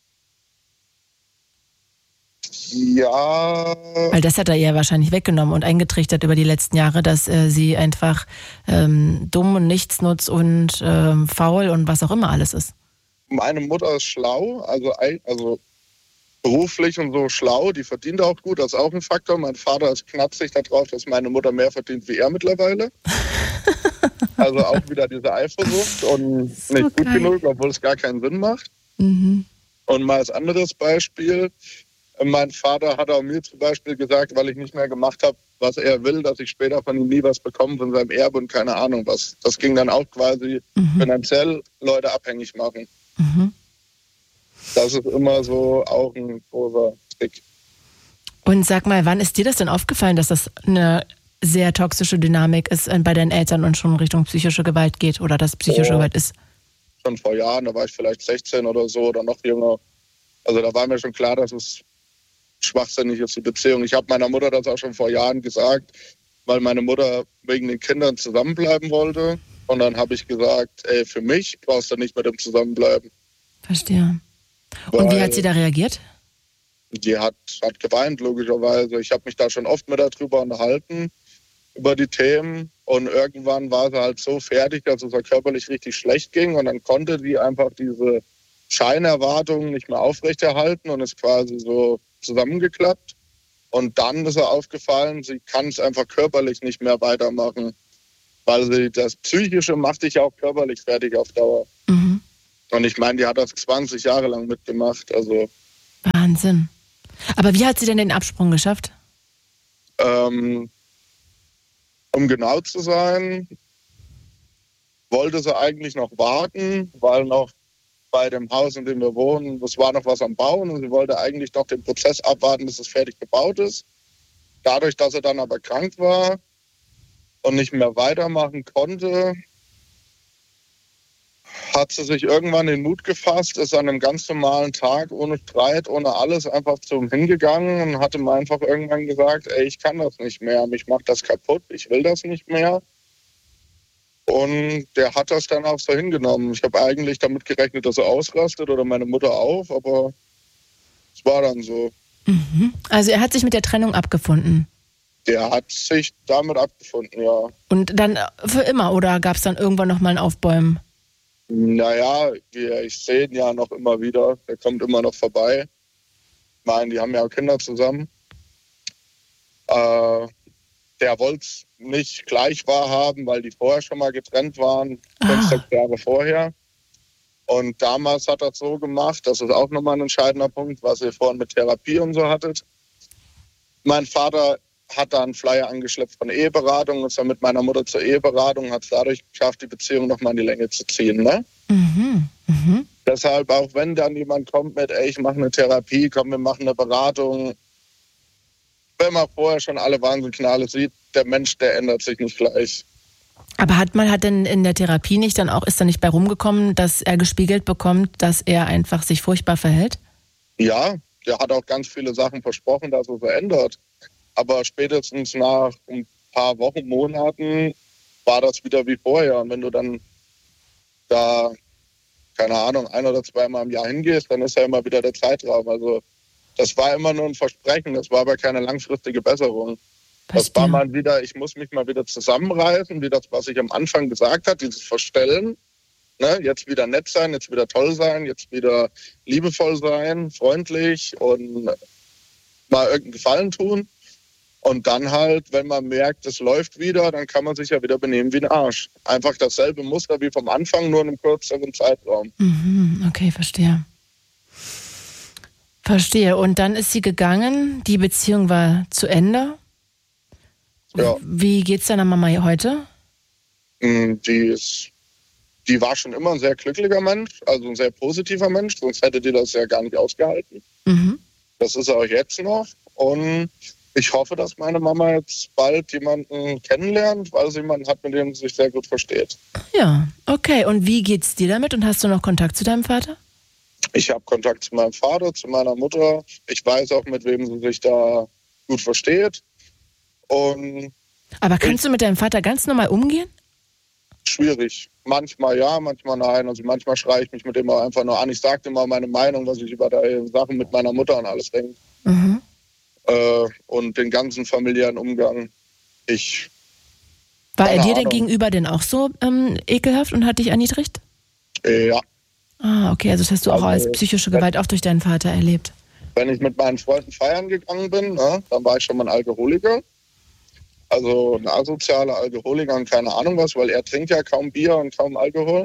Ja. Weil das hat er ihr wahrscheinlich weggenommen und eingetrichtert über die letzten Jahre, dass äh, sie einfach ähm, dumm und nichtsnutz und ähm, faul und was auch immer alles ist. Meine Mutter ist schlau, also, also beruflich und so schlau, die verdient auch gut, das ist auch ein Faktor. Mein Vater ist knatzig darauf, dass meine Mutter mehr verdient wie er mittlerweile. Also auch wieder diese Eifersucht und so nicht gut geil. genug, obwohl es gar keinen Sinn macht. Mhm. Und mal als anderes Beispiel, mein Vater hat auch mir zum Beispiel gesagt, weil ich nicht mehr gemacht habe, was er will, dass ich später von ihm nie was bekomme, von seinem Erbe und keine Ahnung was. Das ging dann auch quasi mhm. finanziell Leute abhängig machen. Mhm. Das ist immer so auch ein großer Trick. Und sag mal, wann ist dir das denn aufgefallen, dass das eine sehr toxische Dynamik ist bei deinen Eltern und schon Richtung psychische Gewalt geht oder dass psychische oh, Gewalt ist? Schon vor Jahren, da war ich vielleicht sechzehn oder so oder noch jünger. Also da war mir schon klar, dass es schwachsinnig ist, die Beziehung. Ich habe meiner Mutter das auch schon vor Jahren gesagt, weil meine Mutter wegen den Kindern zusammenbleiben wollte. Und dann habe ich gesagt, ey, für mich brauchst du nicht mit dem zusammenbleiben. Verstehe. Und wie hat sie da reagiert? Die hat, hat geweint, logischerweise. Ich habe mich da schon oft mit darüber unterhalten. über die Themen. Und irgendwann war sie halt so fertig, dass es ihr körperlich richtig schlecht ging. Und dann konnte sie einfach diese Scheinerwartungen nicht mehr aufrechterhalten und ist quasi so zusammengeklappt. Und dann ist ihr aufgefallen, sie kann es einfach körperlich nicht mehr weitermachen. Weil sie, das Psychische macht dich ja auch körperlich fertig auf Dauer. Mhm. Und ich meine, die hat das zwanzig Jahre lang mitgemacht. Also Wahnsinn. Aber wie hat sie denn den Absprung geschafft? Ähm, um genau zu sein, wollte sie eigentlich noch warten, weil noch bei dem Haus, in dem wir wohnen, es war noch was am Bauen und sie wollte eigentlich noch den Prozess abwarten, bis es fertig gebaut ist. Dadurch, dass sie dann aber krank war und nicht mehr weitermachen konnte, hat sie sich irgendwann den Mut gefasst, ist an einem ganz normalen Tag, ohne Streit, ohne alles, einfach zum hingegangen und hatte mir einfach irgendwann gesagt, ey, ich kann das nicht mehr, mich macht das kaputt, ich will das nicht mehr. Und der hat das dann auch so hingenommen. Ich habe eigentlich damit gerechnet, dass er ausrastet oder meine Mutter auch, aber es war dann so. Mhm. Also er hat sich mit der Trennung abgefunden? Der hat sich damit abgefunden, ja. Und dann für immer oder gab es dann irgendwann nochmal ein Aufbäumen? Naja, wir, ich sehe ihn ja noch immer wieder. Der kommt immer noch vorbei. Ich meine, die haben ja auch Kinder zusammen. Äh, der wollte es nicht gleich wahrhaben, weil die vorher schon mal getrennt waren, fünf, sechs Jahre vorher. Und damals hat er es so gemacht, das ist auch nochmal ein entscheidender Punkt, was ihr vorhin mit Therapie und so hattet. Mein Vater hat da einen Flyer angeschleppt von Eheberatung, ist dann mit meiner Mutter zur Eheberatung, hat es dadurch geschafft, die Beziehung nochmal in die Länge zu ziehen. Ne? Mhm, mh. Deshalb, auch wenn dann jemand kommt mit, ey, ich mache eine Therapie, komm, wir machen eine Beratung. Wenn man vorher schon alle Warnsignale sieht, der Mensch, der ändert sich nicht gleich. Aber hat man hat denn in der Therapie nicht dann auch, ist da nicht bei rumgekommen, dass er gespiegelt bekommt, dass er einfach sich furchtbar verhält? Ja, der hat auch ganz viele Sachen versprochen, dass er verändert. Aber spätestens nach ein paar Wochen, Monaten war das wieder wie vorher. Und wenn du dann da, keine Ahnung, ein oder zweimal im Jahr hingehst, dann ist ja immer wieder der Zeitraum. Also das war immer nur ein Versprechen, das war aber keine langfristige Besserung. Das war mal wieder, ich muss mich mal wieder zusammenreißen, wie das, was ich am Anfang gesagt habe, dieses Verstellen. Ne? Jetzt wieder nett sein, jetzt wieder toll sein, jetzt wieder liebevoll sein, freundlich und mal irgendeinen Gefallen tun. Und dann halt, wenn man merkt, es läuft wieder, dann kann man sich ja wieder benehmen wie ein Arsch. Einfach dasselbe Muster wie vom Anfang, nur in einem kürzeren Zeitraum. Mhm, okay, verstehe. Verstehe. Und dann ist sie gegangen, die Beziehung war zu Ende. Ja. Wie geht's deiner Mama heute? Die ist, die war schon immer ein sehr glücklicher Mensch, also ein sehr positiver Mensch, sonst hätte die das ja gar nicht ausgehalten. Mhm. Das ist auch jetzt noch. Und ich hoffe, dass meine Mama jetzt bald jemanden kennenlernt, weil sie jemanden hat, mit dem sie sich sehr gut versteht. Ja, okay. Und wie geht's dir damit? Und hast du noch Kontakt zu deinem Vater? Ich habe Kontakt zu meinem Vater, zu meiner Mutter. Ich weiß auch, mit wem sie sich da gut versteht. Und aber kannst du mit deinem Vater ganz normal umgehen? Schwierig. Manchmal ja, manchmal nein. Also manchmal schreie ich mich mit ihm auch einfach nur an. Ich sage immer meine Meinung, was ich über die Sachen mit meiner Mutter und alles denke. Mhm. Äh, und den ganzen familiären Umgang. Ich. War er dir denn gegenüber denn auch so ähm, ekelhaft und hat dich erniedrigt? Ja. Ah, okay. Also das hast du also, auch als psychische Gewalt auch durch deinen Vater erlebt. Wenn ich mit meinen Freunden feiern gegangen bin, ne, dann war ich schon mal ein Alkoholiker. Also ein asozialer Alkoholiker und keine Ahnung was, weil er trinkt ja kaum Bier und kaum Alkohol.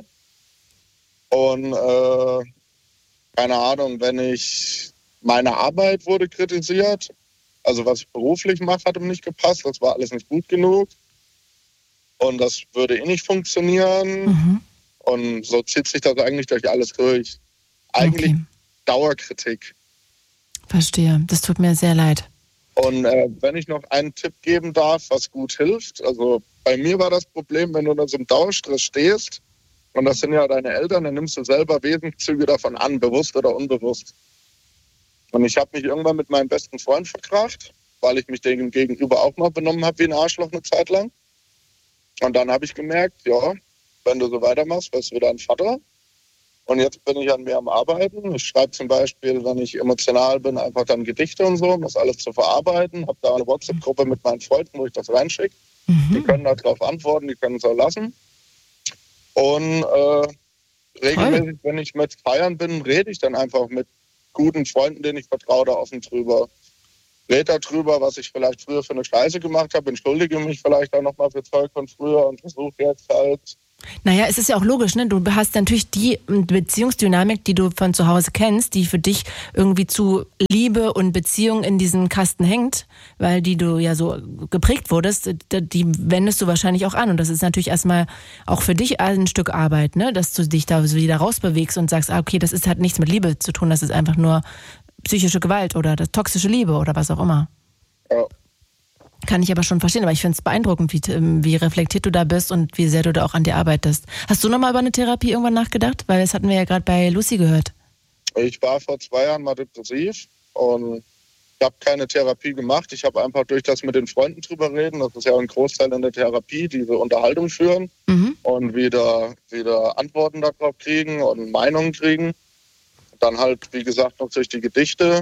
Und äh, keine Ahnung, wenn ich, meine Arbeit wurde kritisiert, also was ich beruflich mache, hat ihm nicht gepasst, das war alles nicht gut genug. Und das würde eh nicht funktionieren. Mhm. Und so zieht sich das eigentlich durch alles durch. Eigentlich okay. Dauerkritik. Verstehe, das tut mir sehr leid. Und äh, wenn ich noch einen Tipp geben darf, was gut hilft, also bei mir war das Problem, wenn du unter so einem Dauerstress stehst, und das sind ja deine Eltern, dann nimmst du selber Wesenszüge davon an, bewusst oder unbewusst. Und ich habe mich irgendwann mit meinem besten Freund verkracht, weil ich mich dem gegenüber auch mal benommen habe wie ein Arschloch eine Zeit lang. Und dann habe ich gemerkt, ja, wenn du so weitermachst, wirst du wieder ein Vater. Und jetzt bin ich an mir am Arbeiten. Ich schreibe zum Beispiel, wenn ich emotional bin, einfach dann Gedichte und so, um das alles zu verarbeiten. Habe da eine WhatsApp-Gruppe mit meinen Freunden, wo ich das reinschicke. Mhm. Die können darauf antworten, die können es auch lassen. Und äh, regelmäßig, wenn ich mit feiern bin, rede ich dann einfach mit guten Freunden, denen ich vertraue, da offen drüber. Rede darüber, was ich vielleicht früher für eine Scheiße gemacht habe, entschuldige mich vielleicht auch nochmal für Zeug von früher und versuche jetzt halt... Naja, es ist ja auch logisch, ne? Du hast natürlich die Beziehungsdynamik, die du von zu Hause kennst, die für dich irgendwie zu Liebe und Beziehung in diesen Kasten hängt, weil die du ja so geprägt wurdest, die wendest du wahrscheinlich auch an. Und das ist natürlich erstmal auch für dich ein Stück Arbeit, ne? Dass du dich da so wieder rausbewegst und sagst, ah, okay, das ist, hat nichts mit Liebe zu tun, das ist einfach nur psychische Gewalt oder das toxische Liebe oder was auch immer. Ja. Kann ich aber schon verstehen, aber ich finde es beeindruckend, wie, wie reflektiert du da bist und wie sehr du da auch an dir arbeitest. Hast du nochmal über eine Therapie irgendwann nachgedacht? Weil das hatten wir ja gerade bei Lucy gehört. Ich war vor zwei Jahren mal depressiv und ich habe keine Therapie gemacht. Ich habe einfach durch das mit den Freunden drüber reden, das ist ja ein Großteil in der Therapie, diese Unterhaltung führen mhm. und wieder, wieder Antworten darauf kriegen und Meinungen kriegen. Dann halt, wie gesagt, noch durch die Gedichte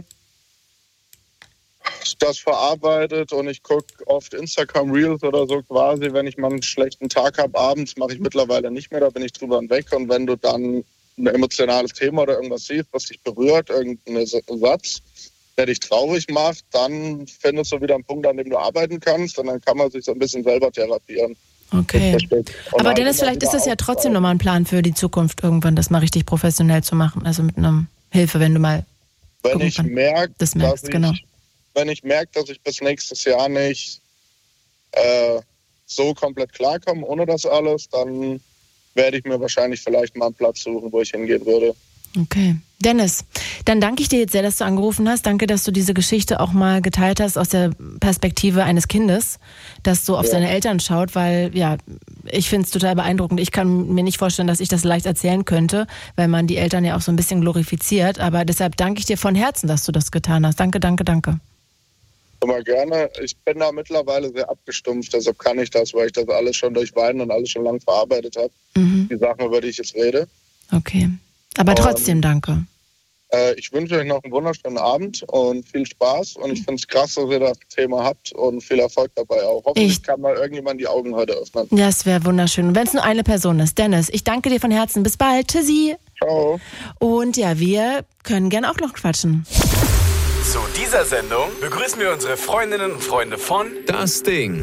das verarbeitet und ich gucke oft Instagram Reels oder so quasi, wenn ich mal einen schlechten Tag habe abends, mache ich mittlerweile nicht mehr, da bin ich drüber hinweg und wenn du dann ein emotionales Thema oder irgendwas siehst, was dich berührt, irgendein Satz, der dich traurig macht, dann findest du wieder einen Punkt, an dem du arbeiten kannst und dann kann man sich so ein bisschen selber therapieren. Okay. Aber halt Dennis, vielleicht ist das ja trotzdem nochmal ein Plan für die Zukunft irgendwann, das mal richtig professionell zu machen, also mit einer Hilfe, wenn du mal wenn ich merke, das merkst, dass genau. ich Wenn ich merke, dass ich bis nächstes Jahr nicht äh, so komplett klarkomme ohne das alles, dann werde ich mir wahrscheinlich vielleicht mal einen Platz suchen, wo ich hingehen würde. Okay. Dennis, dann danke ich dir jetzt sehr, dass du angerufen hast. Danke, dass du diese Geschichte auch mal geteilt hast aus der Perspektive eines Kindes, das so auf ja. seine Eltern schaut, weil ja, ich finde es total beeindruckend. Ich kann mir nicht vorstellen, dass ich das leicht erzählen könnte, weil man die Eltern ja auch so ein bisschen glorifiziert. Aber deshalb danke ich dir von Herzen, dass du das getan hast. Danke, danke, danke. Immer gerne. Ich bin da mittlerweile sehr abgestumpft, deshalb kann ich das, weil ich das alles schon durch Weinen und alles schon lang verarbeitet habe. Mhm. Die Sachen, über die ich jetzt rede. Okay. Aber trotzdem und, danke. Äh, ich wünsche euch noch einen wunderschönen Abend und viel Spaß. Und ich finde es krass, dass ihr das Thema habt und viel Erfolg dabei auch. Hoffentlich ich, kann mal irgendjemand die Augen heute öffnen. Ja, es wäre wunderschön. Und wenn es nur eine Person ist. Dennis, ich danke dir von Herzen. Bis bald. Tschüssi. Ciao. Und ja, wir können gerne auch noch quatschen. Zu dieser Sendung begrüßen wir unsere Freundinnen und Freunde von Das Ding.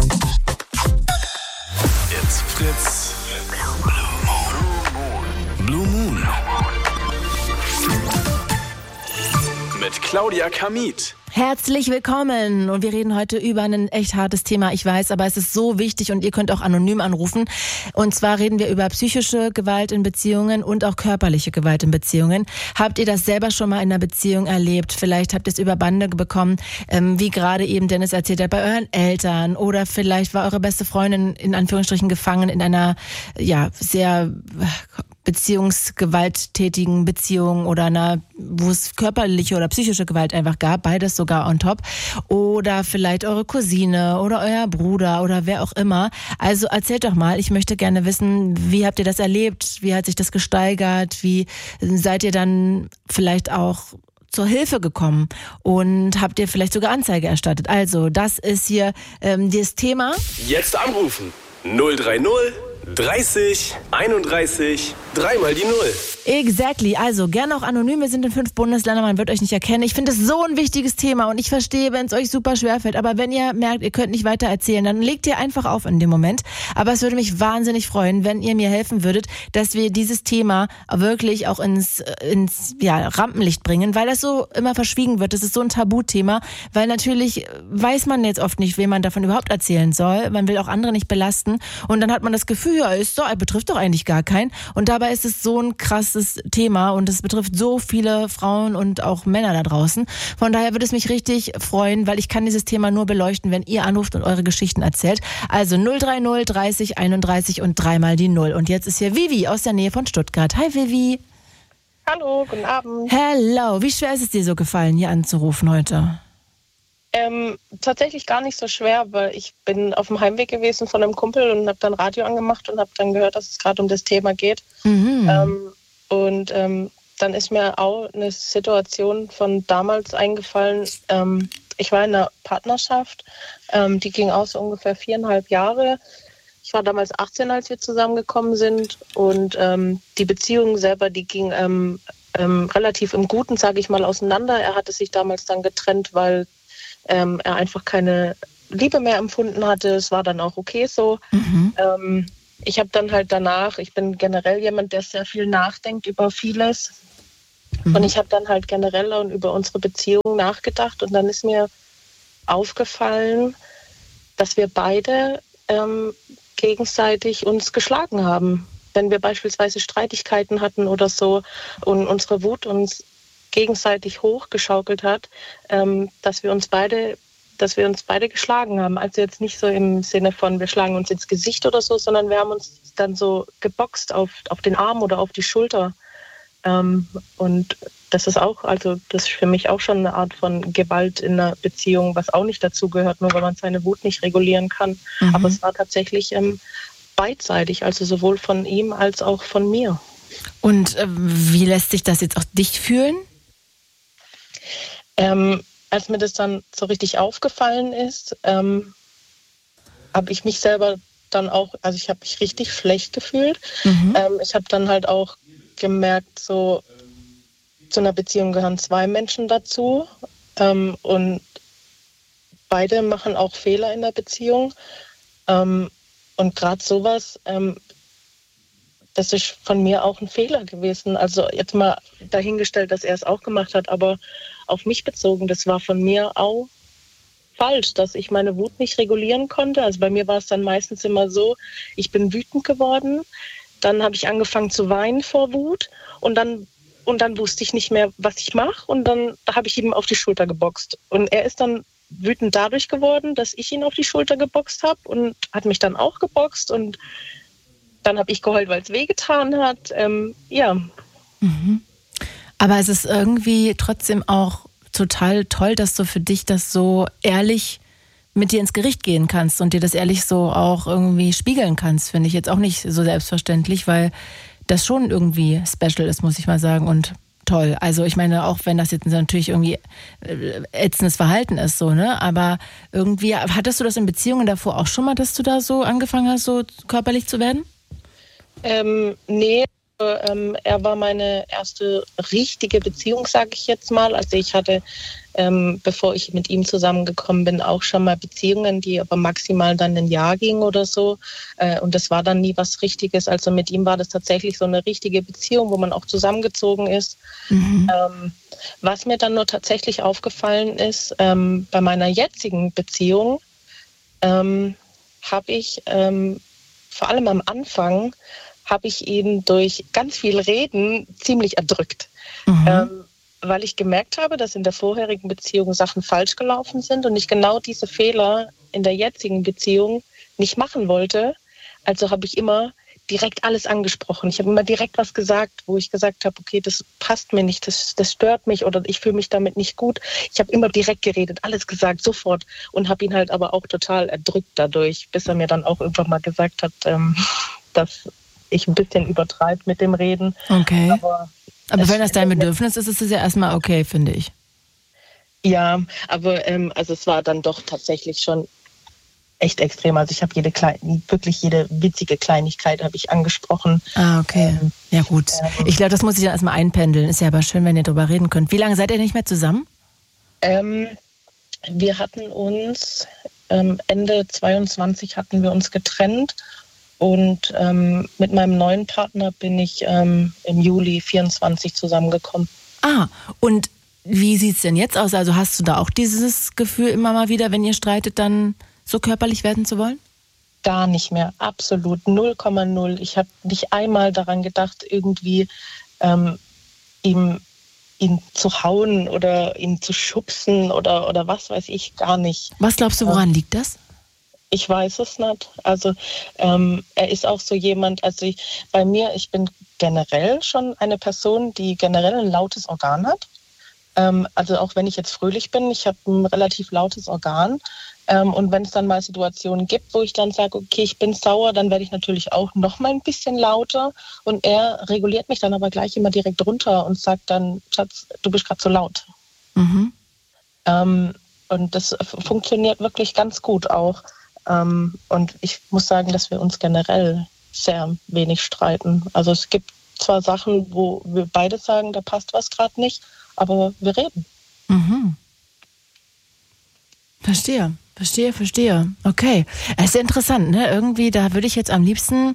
It's Fritz. Blue Moon. Mit Claudia Kamit. Herzlich willkommen und wir reden heute über ein echt hartes Thema, ich weiß, aber es ist so wichtig und ihr könnt auch anonym anrufen. Und zwar reden wir über psychische Gewalt in Beziehungen und auch körperliche Gewalt in Beziehungen. Habt ihr das selber schon mal in einer Beziehung erlebt? Vielleicht habt ihr es über Bande bekommen, ähm, wie gerade eben Dennis erzählt hat, bei euren Eltern, oder vielleicht war eure beste Freundin in Anführungsstrichen gefangen in einer ja sehr beziehungsgewalttätigen Beziehung oder einer, wo es körperliche oder psychische Gewalt einfach gab, beides sogar on top. Oder vielleicht eure Cousine oder euer Bruder oder wer auch immer. Also erzählt doch mal, ich möchte gerne wissen, wie habt ihr das erlebt? Wie hat sich das gesteigert? Wie seid ihr dann vielleicht auch zur Hilfe gekommen und habt ihr vielleicht sogar Anzeige erstattet? Also das ist hier ähm, das Thema. Jetzt anrufen. null drei null dreißig einunddreißig dreimal die Null. Exactly. Also gerne auch anonym. Wir sind in fünf Bundesländern, man wird euch nicht erkennen. Ich finde es so ein wichtiges Thema und ich verstehe, wenn es euch super schwer fällt. Aber wenn ihr merkt, ihr könnt nicht weiter erzählen, dann legt ihr einfach auf in dem Moment. Aber es würde mich wahnsinnig freuen, wenn ihr mir helfen würdet, dass wir dieses Thema wirklich auch ins, ins ja, Rampenlicht bringen, weil das so immer verschwiegen wird. Das ist so ein Tabuthema, weil natürlich weiß man jetzt oft nicht, wem man davon überhaupt erzählen soll. Man will auch andere nicht belasten und dann hat man das Gefühl, ja, ist so, betrifft doch eigentlich gar keinen. Und dabei ist es so ein krasses Thema und es betrifft so viele Frauen und auch Männer da draußen. Von daher würde es mich richtig freuen, weil ich kann dieses Thema nur beleuchten, wenn ihr anruft und eure Geschichten erzählt. Also null drei null dreißig einunddreißig und dreimal die Null. Und jetzt ist hier Vivi aus der Nähe von Stuttgart. Hi Vivi. Hallo, guten Abend. Hello. Wie schwer ist es dir so gefallen, hier anzurufen heute? Ähm, tatsächlich gar nicht so schwer, weil ich bin auf dem Heimweg gewesen von einem Kumpel und habe dann Radio angemacht und habe dann gehört, dass es gerade um das Thema geht. Mhm. Ähm, und ähm, dann ist mir auch eine Situation von damals eingefallen. Ähm, ich war in einer Partnerschaft, ähm, die ging auch so ungefähr viereinhalb Jahre. Ich war damals achtzehn, als wir zusammengekommen sind und ähm, die Beziehung selber, die ging ähm, ähm, relativ im Guten, sage ich mal, auseinander. Er hatte sich damals dann getrennt, weil ähm, er einfach keine Liebe mehr empfunden hatte. Es war dann auch okay so. Mhm. Ähm, ich habe dann halt danach, ich bin generell jemand, der sehr viel nachdenkt über vieles. Mhm. Und ich habe dann halt generell und über unsere Beziehung nachgedacht und dann ist mir aufgefallen, dass wir beide ähm, gegenseitig uns geschlagen haben. Wenn wir beispielsweise Streitigkeiten hatten oder so und unsere Wut uns gegenseitig hochgeschaukelt hat, ähm, dass wir uns beide, dass wir uns beide geschlagen haben. Also jetzt nicht so im Sinne von, wir schlagen uns ins Gesicht oder so, sondern wir haben uns dann so geboxt auf, auf den Arm oder auf die Schulter. Ähm, und das ist auch, also das ist für mich auch schon eine Art von Gewalt in einer Beziehung, was auch nicht dazu gehört, nur weil man seine Wut nicht regulieren kann. Mhm. Aber es war tatsächlich ähm, beidseitig, also sowohl von ihm als auch von mir. Und äh, wie lässt sich das jetzt auch dich fühlen? Ähm, als mir das dann so richtig aufgefallen ist, ähm, habe ich mich selber dann auch, also ich habe mich richtig schlecht gefühlt. Mhm. Ähm, ich habe dann halt auch gemerkt, so zu einer Beziehung gehören zwei Menschen dazu ähm, und beide machen auch Fehler in der Beziehung ähm, und gerade sowas, ähm, das ist von mir auch ein Fehler gewesen. Also jetzt mal dahingestellt, dass er es auch gemacht hat, aber auf mich bezogen, das war von mir auch falsch, dass ich meine Wut nicht regulieren konnte. Also bei mir war es dann meistens immer so, ich bin wütend geworden, dann habe ich angefangen zu weinen vor Wut und dann und dann wusste ich nicht mehr, was ich mache und dann da habe ich ihm auf die Schulter geboxt. Und er ist dann wütend dadurch geworden, dass ich ihn auf die Schulter geboxt habe und hat mich dann auch geboxt und dann habe ich geheult, weil es wehgetan hat. Ähm, ja. Mhm. Aber es ist irgendwie trotzdem auch total toll, dass du für dich das so ehrlich mit dir ins Gericht gehen kannst und dir das ehrlich so auch irgendwie spiegeln kannst, finde ich jetzt auch nicht so selbstverständlich, weil das schon irgendwie special ist, muss ich mal sagen, und toll. Also ich meine, auch wenn das jetzt natürlich irgendwie ätzendes Verhalten ist, so, ne? Aber irgendwie, hattest du das in Beziehungen davor auch schon mal, dass du da so angefangen hast, so körperlich zu werden? Ähm, nee, ähm, er war meine erste richtige Beziehung, sage ich jetzt mal. Also ich hatte, ähm, bevor ich mit ihm zusammengekommen bin, auch schon mal Beziehungen, die aber maximal dann ein Jahr gingen oder so. Äh, und das war dann nie was Richtiges. Also mit ihm war das tatsächlich so eine richtige Beziehung, wo man auch zusammengezogen ist. Mhm. Ähm, was mir dann nur tatsächlich aufgefallen ist, ähm, bei meiner jetzigen Beziehung ähm, habe ich ähm, vor allem am Anfang habe ich ihn durch ganz viel Reden ziemlich erdrückt. Mhm. Ähm, weil ich gemerkt habe, dass in der vorherigen Beziehung Sachen falsch gelaufen sind und ich genau diese Fehler in der jetzigen Beziehung nicht machen wollte. Also habe ich immer direkt alles angesprochen. Ich habe immer direkt was gesagt, wo ich gesagt habe, okay, das passt mir nicht, das, das stört mich oder ich fühle mich damit nicht gut. Ich habe immer direkt geredet, alles gesagt, sofort und habe ihn halt aber auch total erdrückt dadurch, bis er mir dann auch irgendwann mal gesagt hat, ähm, dass ich ein bisschen übertreibe mit dem Reden. Okay. Aber, aber wenn das dein Bedürfnis ist, ist es ja erstmal okay, finde ich. Ja, aber ähm, also es war dann doch tatsächlich schon echt extrem. Also ich habe jede kleine, wirklich jede witzige Kleinigkeit habe ich angesprochen. Ah, okay. Ähm, ja gut. Ähm, ich glaube, das muss ich dann erstmal einpendeln. Ist ja aber schön, wenn ihr darüber reden könnt. Wie lange seid ihr nicht mehr zusammen? Ähm, wir hatten uns, ähm, Ende zweiundzwanzig hatten wir uns getrennt. Und ähm, mit meinem neuen Partner bin ich ähm, im Juli vierundzwanzig zusammengekommen. Ah, und wie sieht es denn jetzt aus? Also hast du da auch dieses Gefühl immer mal wieder, wenn ihr streitet, dann so körperlich werden zu wollen? Gar nicht mehr, absolut, null Komma null. Ich habe nicht einmal daran gedacht, irgendwie ähm, ihm, ihn zu hauen oder ihn zu schubsen oder, oder was weiß ich, gar nicht. Was glaubst du, woran ähm, liegt das? Ich weiß es nicht. Also ähm, er ist auch so jemand, also ich, bei mir, ich bin generell schon eine Person, die generell ein lautes Organ hat. Ähm, also auch wenn ich jetzt fröhlich bin, ich habe ein relativ lautes Organ. Ähm, und wenn es dann mal Situationen gibt, wo ich dann sage, okay, ich bin sauer, dann werde ich natürlich auch noch mal ein bisschen lauter. Und er reguliert mich dann aber gleich immer direkt runter und sagt dann, Schatz, du bist gerade so laut. Mhm. Ähm, Und das funktioniert wirklich ganz gut auch. Ähm, und ich muss sagen, dass wir uns generell sehr wenig streiten. Also es gibt zwar Sachen, wo wir beide sagen, da passt was gerade nicht, aber wir reden. Mhm. Verstehe, verstehe, verstehe. Okay. Es ist interessant, ne? Irgendwie, da würde ich jetzt am liebsten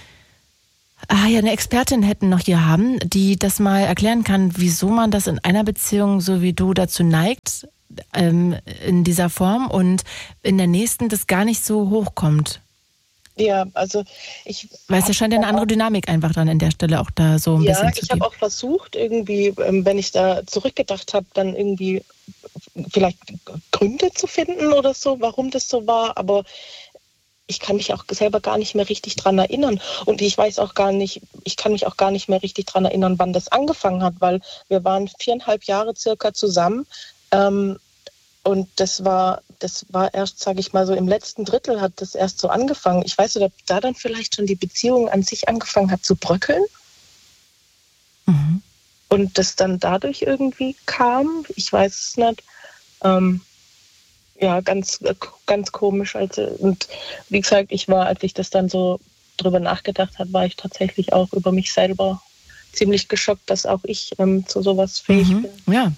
ah, ja, eine Expertin hätten noch hier haben, die das mal erklären kann, wieso man das in einer Beziehung, so wie du, dazu neigt, ähm, in dieser Form und in der nächsten das gar nicht so hochkommt. Ja, also ich... Weil es ja scheint ja eine andere Dynamik einfach dann an der Stelle auch da so ein ja, bisschen zu ich geben. habe auch versucht, irgendwie, wenn ich da zurückgedacht habe, dann irgendwie vielleicht Gründe zu finden oder so, warum das so war, aber ich kann mich auch selber gar nicht mehr richtig dran erinnern. Und ich weiß auch gar nicht, ich kann mich auch gar nicht mehr richtig dran erinnern, wann das angefangen hat, weil wir waren viereinhalb Jahre circa zusammen. Ähm, und das war, das war erst, sage ich mal, so im letzten Drittel hat das erst so angefangen. Ich weiß nicht, ob da dann vielleicht schon die Beziehung an sich angefangen hat zu bröckeln. Mhm. Und das dann dadurch irgendwie kam. Ich weiß es nicht. Ähm, Ja, ganz, ganz komisch. Also, und wie gesagt, ich war, als ich das dann so drüber nachgedacht habe, war ich tatsächlich auch über mich selber ziemlich geschockt, dass auch ich ähm, zu sowas fähig Mhm. bin. Ja,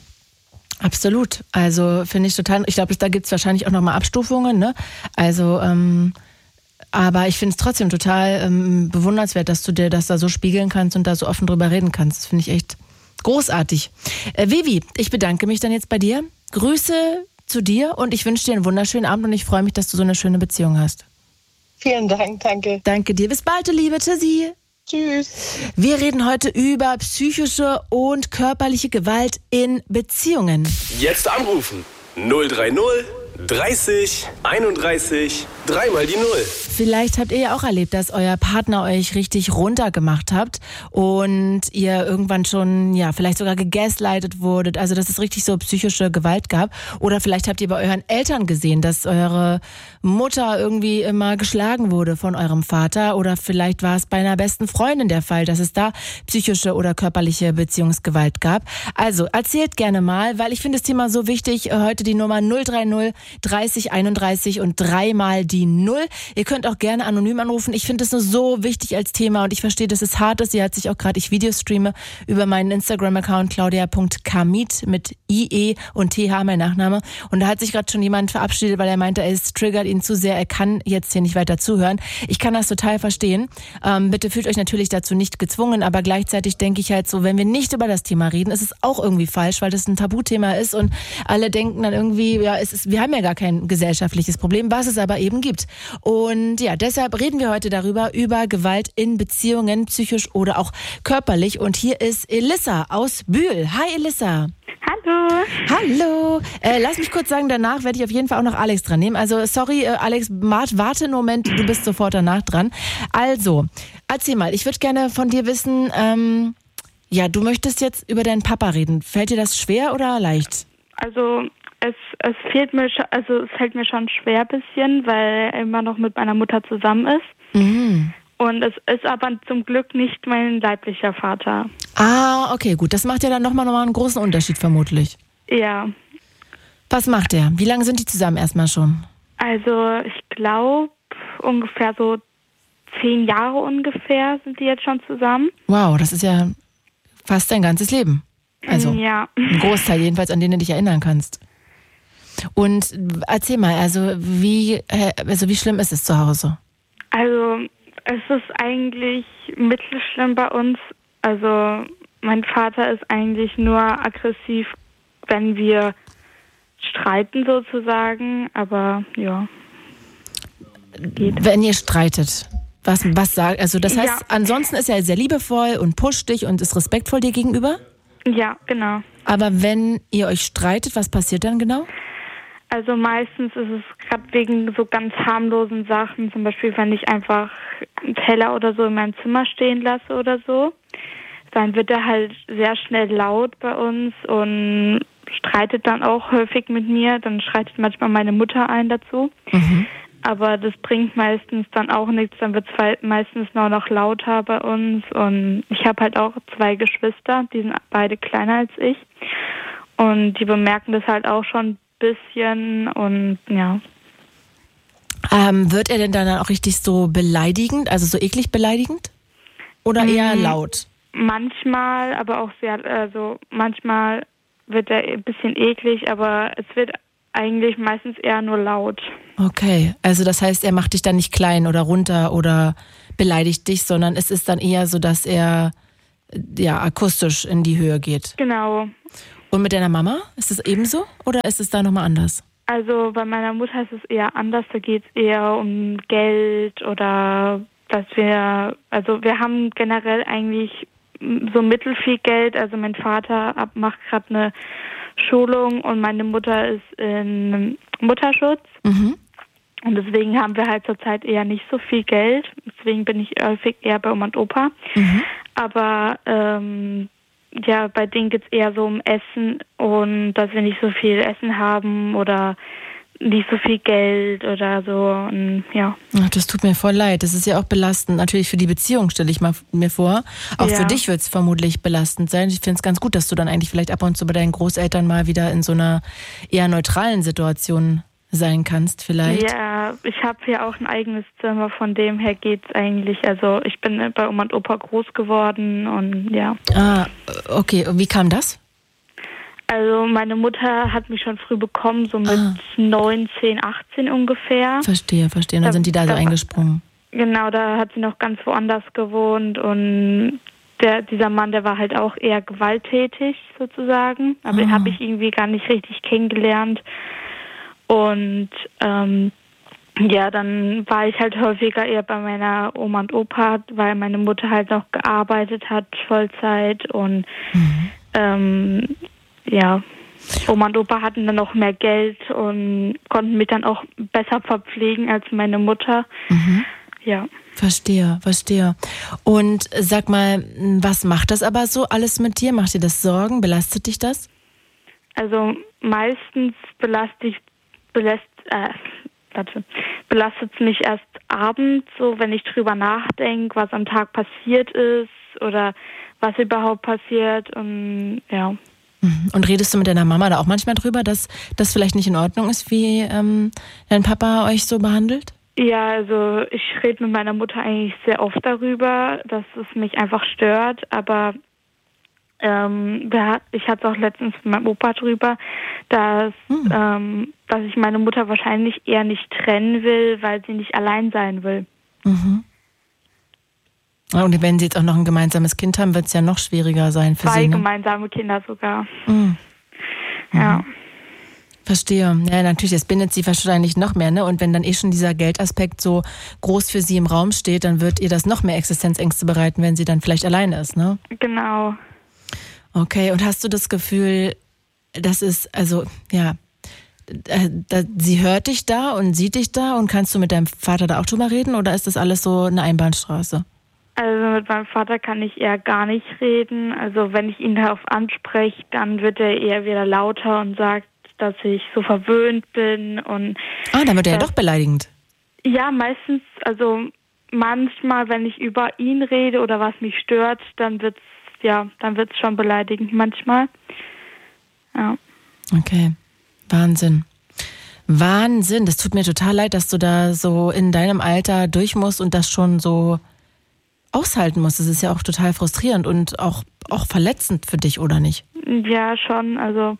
absolut. Also finde ich total, ich glaube, da gibt es wahrscheinlich auch nochmal Abstufungen, ne? Also, ähm, aber ich finde es trotzdem total ähm, bewundernswert, dass du dir das da so spiegeln kannst und da so offen drüber reden kannst. Das finde ich echt großartig. Äh, Vivi, ich bedanke mich dann jetzt bei dir. Grüße zu dir und ich wünsche dir einen wunderschönen Abend und ich freue mich, dass du so eine schöne Beziehung hast. Vielen Dank, danke. Danke dir. Bis bald, du Liebe. Tschüssi. Tschüss. Wir reden heute über psychische und körperliche Gewalt in Beziehungen. Jetzt anrufen. null drei null dreißig einunddreißig dreimal die Null. Vielleicht habt ihr ja auch erlebt, dass euer Partner euch richtig runtergemacht habt und ihr irgendwann schon, ja, vielleicht sogar gegaslightet wurdet, also dass es richtig so psychische Gewalt gab. Oder vielleicht habt ihr bei euren Eltern gesehen, dass eure Mutter irgendwie immer geschlagen wurde von eurem Vater. Oder vielleicht war es bei einer besten Freundin der Fall, dass es da psychische oder körperliche Beziehungsgewalt gab. Also erzählt gerne mal, weil ich finde das Thema so wichtig. Heute die Nummer null drei null dreißig einunddreißig und dreimal die Null. Ihr könnt auch gerne anonym anrufen. Ich finde das nur so wichtig als Thema und ich verstehe, dass es hart ist. Sie hat sich auch gerade, ich Videos streame über meinen Instagram-Account claudia punkt kamit mit I E und T H, mein Nachname. Und da hat sich gerade schon jemand verabschiedet, weil er meinte, es triggert ihn zu sehr. Er kann jetzt hier nicht weiter zuhören. Ich kann das total verstehen. Ähm, bitte fühlt euch natürlich dazu nicht gezwungen, aber gleichzeitig denke ich halt so, wenn wir nicht über das Thema reden, ist es auch irgendwie falsch, weil das ein Tabuthema ist und alle denken dann irgendwie, ja, es ist, wir haben ja gar kein gesellschaftliches Problem, was es aber eben gibt. Und ja, deshalb reden wir heute darüber, über Gewalt in Beziehungen, psychisch oder auch körperlich. Und hier ist Elissa aus Bühl. Hi Elissa. Hallo. Hallo. Äh, lass mich kurz sagen, danach werde ich auf jeden Fall auch noch Alex dran nehmen. Also sorry, äh, Alex, warte einen Moment, du bist sofort danach dran. Also, erzähl mal, ich würde gerne von dir wissen, ähm, ja, du möchtest jetzt über deinen Papa reden. Fällt dir das schwer oder leicht? Also es, es fehlt mir schon, also es fällt mir schon schwer ein bisschen, weil er immer noch mit meiner Mutter zusammen ist. Mhm. Und es ist aber zum Glück nicht mein leiblicher Vater. Ah, okay, gut. Das macht ja dann nochmal noch mal einen großen Unterschied vermutlich. Ja. Was macht er? Wie lange sind die zusammen erstmal schon? Also ich glaube ungefähr so zehn Jahre ungefähr sind die jetzt schon zusammen. Wow, das ist ja fast dein ganzes Leben. Also ja. Ein Großteil jedenfalls, an den du dich erinnern kannst. Und erzähl mal, also wie, also wie schlimm ist es zu Hause? Also es ist eigentlich mittelschlimm bei uns. Also mein Vater ist eigentlich nur aggressiv, wenn wir streiten sozusagen, aber ja. Geht. Wenn ihr streitet, was, was sagt, also das heißt, Ja. ansonsten ist er sehr liebevoll und pusht dich und ist respektvoll dir gegenüber? Ja, genau. Aber wenn ihr euch streitet, was passiert dann genau? Also meistens ist es gerade wegen so ganz harmlosen Sachen, zum Beispiel wenn ich einfach einen Teller oder so in meinem Zimmer stehen lasse oder so, dann wird er halt sehr schnell laut bei uns und streitet dann auch häufig mit mir. Dann schreitet manchmal meine Mutter ein dazu. Mhm. Aber das bringt meistens dann auch nichts. Dann wird es meistens nur noch lauter bei uns. Und ich habe halt auch zwei Geschwister, die sind beide kleiner als ich. Und die bemerken das halt auch schon ein bisschen und ja. Ähm, wird er denn dann auch richtig so beleidigend, also so eklig beleidigend? Oder eher Mhm. laut? Manchmal, aber auch sehr, also manchmal wird er ein bisschen eklig, aber es wird eigentlich meistens eher nur laut. Okay, also das heißt, er macht dich dann nicht klein oder runter oder beleidigt dich, sondern es ist dann eher so, dass er ja akustisch in die Höhe geht. Genau. Und mit deiner Mama, ist es ebenso oder ist es da nochmal anders? Also bei meiner Mutter ist es eher anders, da geht es eher um Geld oder dass wir, also wir haben generell eigentlich so mittel viel Geld, also mein Vater ab, macht gerade eine Schulung und meine Mutter ist in Mutterschutz. Mhm. Und deswegen haben wir halt zurzeit eher nicht so viel Geld. Deswegen bin ich häufig eher bei Oma und Opa. Mhm. Aber ähm, ja, bei denen geht es eher so um Essen und dass wir nicht so viel Essen haben oder nicht so viel Geld oder so. Und, ja. Ach, das tut mir voll leid. Das ist ja auch belastend. Natürlich für die Beziehung, stelle ich mal mir vor. Auch Ja. für dich wird es vermutlich belastend sein. Ich finde es ganz gut, dass du dann eigentlich vielleicht ab und zu bei deinen Großeltern mal wieder in so einer eher neutralen Situation sein kannst vielleicht. Ja, ich habe hier auch ein eigenes Zimmer, von dem her geht's eigentlich. Also ich bin bei Oma und Opa groß geworden und ja. Ah, okay. Und wie kam das? Also meine Mutter hat mich schon früh bekommen, so mit Ah. neunzehn, achtzehn ungefähr. Verstehe, verstehe. Und dann Da- sind die da so da- eingesprungen. Genau, da hat sie noch ganz woanders gewohnt und der, dieser Mann, der war halt auch eher gewalttätig sozusagen. Aber den Ah. habe ich irgendwie gar nicht richtig kennengelernt. Und ähm, ja, dann war ich halt häufiger eher bei meiner Oma und Opa, weil meine Mutter halt noch gearbeitet hat, Vollzeit. Und Mhm. ähm, ja, Oma und Opa hatten dann noch mehr Geld und konnten mich dann auch besser verpflegen als meine Mutter. Mhm. Ja. Verstehe, verstehe. Und sag mal, was macht das aber so alles mit dir? Macht dir das Sorgen? Belastet dich das? Also meistens belastet belässt, äh, warte, belastet es mich erst abends, so wenn ich drüber nachdenke, was am Tag passiert ist oder was überhaupt passiert und ja. Mhm. Und redest du mit deiner Mama da auch manchmal drüber, dass das vielleicht nicht in Ordnung ist, wie ähm, dein Papa euch so behandelt? Ja, also ich rede mit meiner Mutter eigentlich sehr oft darüber, dass es mich einfach stört, aber ähm, wir, ich hatte auch letztens mit meinem Opa drüber, dass, Hm. ähm, dass ich meine Mutter wahrscheinlich eher nicht trennen will, weil sie nicht allein sein will. Mhm. Ja, und wenn sie jetzt auch noch ein gemeinsames Kind haben, wird es ja noch schwieriger sein für Zwei sie. Ne? gemeinsame Kinder sogar. Mhm. Ja. Verstehe. Ja, natürlich, das bindet sie wahrscheinlich noch mehr, ne? Und wenn dann eh schon dieser Geldaspekt so groß für sie im Raum steht, dann wird ihr das noch mehr Existenzängste bereiten, wenn sie dann vielleicht alleine ist, ne? Genau. Okay, und hast du das Gefühl, das ist, also, ja, äh, da, sie hört dich da und sieht dich da und kannst du mit deinem Vater da auch drüber reden oder ist das alles so eine Einbahnstraße? Also mit meinem Vater kann ich eher gar nicht reden. Also wenn ich ihn darauf anspreche, dann wird er eher wieder lauter und sagt, dass ich so verwöhnt bin und Ah, dann wird er ja das- doch beleidigend. ja, meistens, also manchmal, wenn ich über ihn rede oder was mich stört, dann wird's ja, dann wird's schon beleidigend manchmal. Ja. Okay, Wahnsinn. Wahnsinn, das tut mir total leid, dass du da so in deinem Alter durch musst und das schon so aushalten musst. Das ist ja auch total frustrierend und auch, auch verletzend für dich, oder nicht? Ja, schon. Also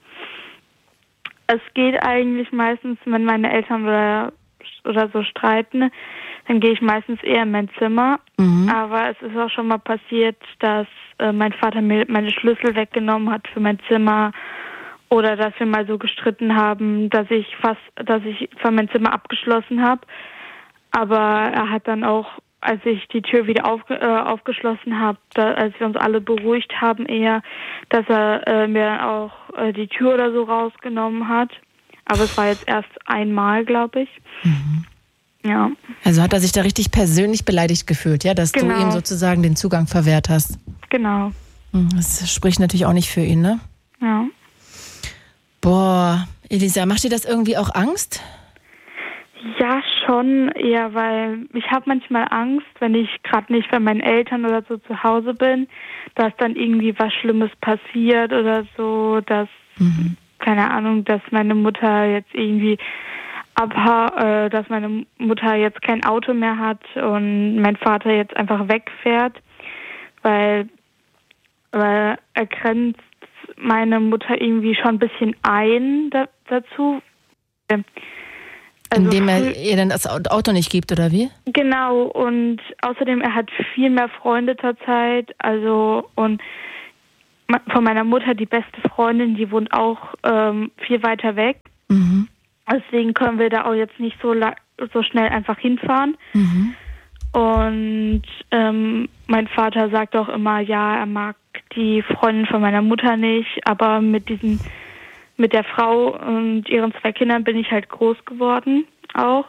es geht eigentlich meistens, wenn meine Eltern oder, oder so streiten, dann gehe ich meistens eher in mein Zimmer. Mhm. Aber es ist auch schon mal passiert, dass äh, mein Vater mir meine Schlüssel weggenommen hat für mein Zimmer oder dass wir mal so gestritten haben, dass ich fast, dass ich zwar mein Zimmer abgeschlossen habe, aber er hat dann auch, als ich die Tür wieder aufge, äh, aufgeschlossen habe, da, als wir uns alle beruhigt haben eher, dass er äh, mir dann auch äh, die Tür oder so rausgenommen hat. Aber es war jetzt erst einmal, glaube ich. Mhm. Ja. Also hat er sich da richtig persönlich beleidigt gefühlt, ja, dass Genau. du ihm sozusagen den Zugang verwehrt hast. Genau. Hm, Das spricht natürlich auch nicht für ihn, ne? Ja. Boah, Elisa, macht dir das irgendwie auch Angst? Ja, schon eher, weil ich habe manchmal Angst, wenn ich gerade nicht bei meinen Eltern oder so zu Hause bin, dass dann irgendwie was Schlimmes passiert oder so, dass Mhm. keine Ahnung, dass meine Mutter jetzt irgendwie abha- äh, dass meine Mutter jetzt kein Auto mehr hat und mein Vater jetzt einfach wegfährt, weil, weil er grenzt meine Mutter irgendwie schon ein bisschen ein da, dazu. Also indem er ihr dann das Auto nicht gibt, oder wie? Genau, und außerdem, er hat viel mehr Freunde zurzeit, also und von meiner Mutter, die beste Freundin, die wohnt auch ähm, viel weiter weg. Mhm. Deswegen können wir da auch jetzt nicht so, la- so schnell einfach hinfahren. Mhm. Und ähm, mein Vater sagt auch immer, ja, er mag die Freundin von meiner Mutter nicht, aber mit diesen, mit der Frau und ihren zwei Kindern bin ich halt groß geworden auch.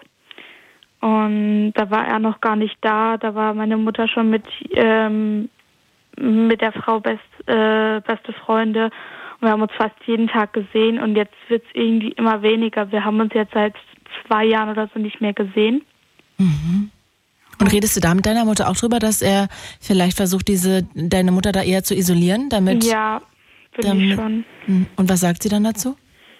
Und da war er noch gar nicht da, da war meine Mutter schon mit ähm, mit der Frau best, äh, beste Freunde und wir haben uns fast jeden Tag gesehen und jetzt wird es irgendwie immer weniger. Wir haben uns jetzt seit zwei Jahren oder so nicht mehr gesehen. Mhm. Und redest du da mit deiner Mutter auch drüber, dass er vielleicht versucht, diese deine Mutter da eher zu isolieren, damit? Ja, bin damit, ich schon. Und was sagt sie dann dazu?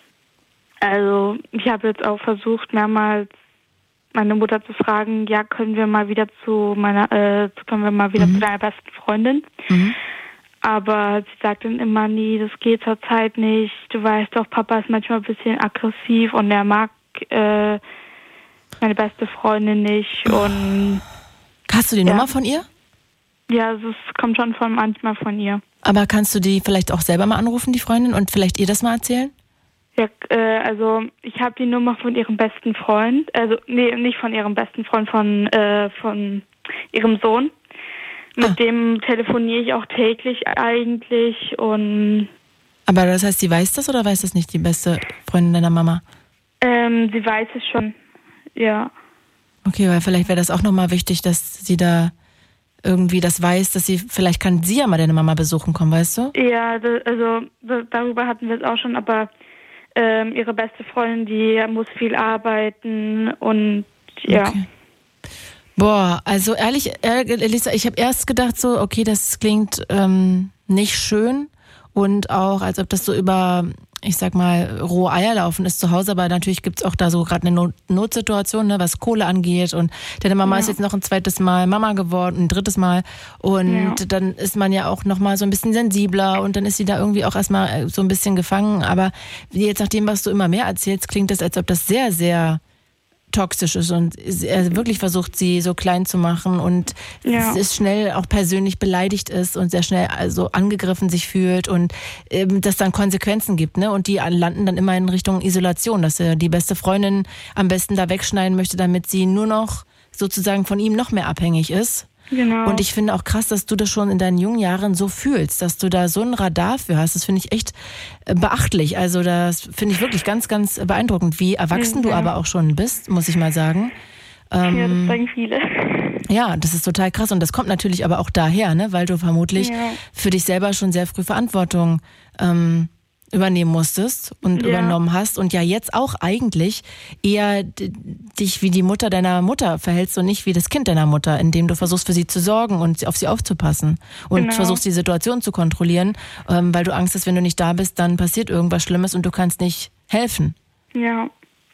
Also ich habe jetzt auch versucht, mehrmals meine Mutter zu fragen, ja, können wir mal wieder zu meiner, äh, können wir mal wieder mhm. zu deiner besten Freundin. Mhm. Aber sie sagt dann immer, nie, das geht zur Zeit nicht. Du weißt doch, Papa ist manchmal ein bisschen aggressiv und er mag äh, meine beste Freundin nicht. Und hast du die ja. Nummer von ihr? Ja, es kommt schon von manchmal von ihr. Aber kannst du die vielleicht auch selber mal anrufen, die Freundin, und vielleicht ihr das mal erzählen? Ja, äh, also ich habe die Nummer von ihrem besten Freund, also nee, nicht von ihrem besten Freund, von äh, von ihrem Sohn. Mit ah. dem telefoniere ich auch täglich eigentlich und. Aber das heißt, sie weiß das oder weiß das nicht, die beste Freundin deiner Mama? Ähm, sie weiß es schon, ja. Okay, weil vielleicht wäre das auch nochmal wichtig, dass sie da irgendwie das weiß, dass sie, vielleicht kann sie ja mal deine Mama besuchen kommen, weißt du? Ja, das, also das, darüber hatten wir es auch schon, aber Ähm, ihre beste Freundin, die muss viel arbeiten und ja. Okay. Boah, also ehrlich, Elisa, ich habe erst gedacht so, okay, das klingt ähm, nicht schön und auch, als ob das so über, ich sag mal, rohe Eier laufen ist zu Hause, aber natürlich gibt's auch da so gerade eine Not- Notsituation, ne, was Kohle angeht und deine Mama ja. ist jetzt noch ein zweites Mal Mama geworden, ein drittes Mal und ja. dann ist man ja auch nochmal so ein bisschen sensibler und dann ist sie da irgendwie auch erstmal so ein bisschen gefangen, aber jetzt nach dem, was du immer mehr erzählst, klingt das, als ob das sehr, sehr toxisch ist und er wirklich versucht, sie so klein zu machen und ja. es schnell auch persönlich beleidigt ist und sehr schnell also angegriffen sich fühlt und ähm, das dann Konsequenzen gibt, ne? Und die landen dann immer in Richtung Isolation, dass er die beste Freundin am besten da wegschneiden möchte, damit sie nur noch sozusagen von ihm noch mehr abhängig ist. Genau. Und ich finde auch krass, dass du das schon in deinen jungen Jahren so fühlst, dass du da so ein Radar für hast. Das finde ich echt beachtlich. Also das finde ich wirklich ganz, ganz beeindruckend, wie erwachsen ja. du aber auch schon bist, muss ich mal sagen. Ähm, ja, das sagen viele. Ja, das ist total krass. Und das kommt natürlich aber auch daher, ne, weil du vermutlich ja. für dich selber schon sehr früh Verantwortung ähm, übernehmen musstest und ja. übernommen hast und ja jetzt auch eigentlich eher d- dich wie die Mutter deiner Mutter verhältst und nicht wie das Kind deiner Mutter, indem du versuchst für sie zu sorgen und auf sie aufzupassen und genau. versuchst die Situation zu kontrollieren, ähm, weil du Angst hast, wenn du nicht da bist, dann passiert irgendwas Schlimmes und du kannst nicht helfen. Ja.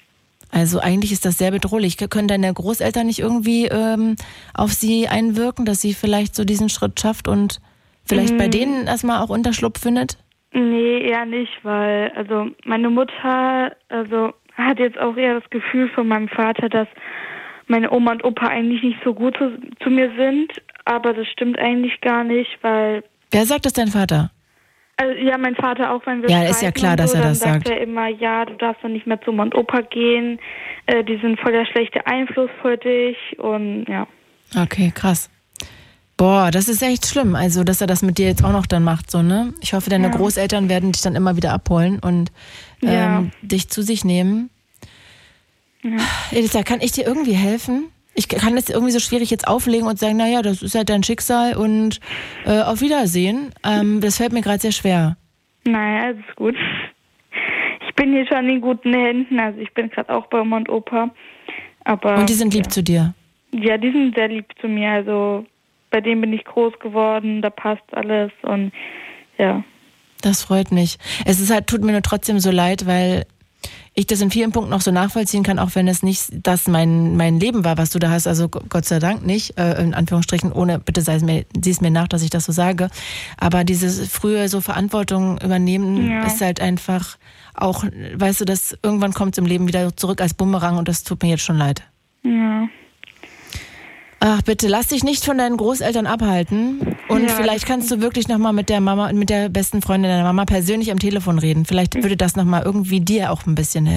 Also eigentlich ist das sehr bedrohlich. Können deine Großeltern nicht irgendwie ähm, auf sie einwirken, dass sie vielleicht so diesen Schritt schafft und vielleicht mhm. bei denen erstmal auch Unterschlupf findet? Nee, eher nicht, weil also meine Mutter also hat jetzt auch eher das Gefühl von meinem Vater, dass meine Oma und Opa eigentlich nicht so gut zu, zu mir sind, aber das stimmt eigentlich gar nicht, weil... Wer sagt das, dein Vater? Also, ja, mein Vater auch, wenn wir Ja, ist ja klar, dass so, er das dann sagt. sagt er immer, ja, du darfst doch nicht mehr zu Oma und Opa gehen, äh, die sind voll der schlechte Einfluss für dich und ja. Okay, krass. Boah, das ist echt schlimm, also dass er das mit dir jetzt auch noch dann macht, so, ne? Ich hoffe, deine ja. Großeltern werden dich dann immer wieder abholen und ähm, ja. dich zu sich nehmen. Ja. Elisa, kann ich dir irgendwie helfen? Ich kann das irgendwie so schwierig jetzt auflegen und sagen, naja, das ist halt dein Schicksal und äh, auf Wiedersehen. Ähm, das fällt mir gerade sehr schwer. Naja, alles gut. Ich bin hier schon in guten Händen, also ich bin gerade auch bei Oma und Opa. Aber, und die sind lieb ja. zu dir? Ja, die sind sehr lieb zu mir, also bei denen bin ich groß geworden, da passt alles und ja. Das freut mich. Es ist halt, tut mir nur trotzdem so leid, weil ich das in vielen Punkten auch so nachvollziehen kann, auch wenn es nicht das mein mein Leben war, was du da hast. Also Gott sei Dank nicht, äh, in Anführungsstrichen, ohne, bitte sei es mir, sieh es mir nach, dass ich das so sage. Aber dieses frühe so Verantwortung übernehmen ja. ist halt einfach auch, weißt du, dass irgendwann kommt es im Leben wieder zurück als Bumerang und das tut mir jetzt schon leid. Ja. Ach, bitte, lass dich nicht von deinen Großeltern abhalten. Und ja, vielleicht kannst du wirklich nochmal mit der Mama, mit der besten Freundin deiner Mama persönlich am Telefon reden. Vielleicht würde das nochmal irgendwie dir auch ein bisschen helfen.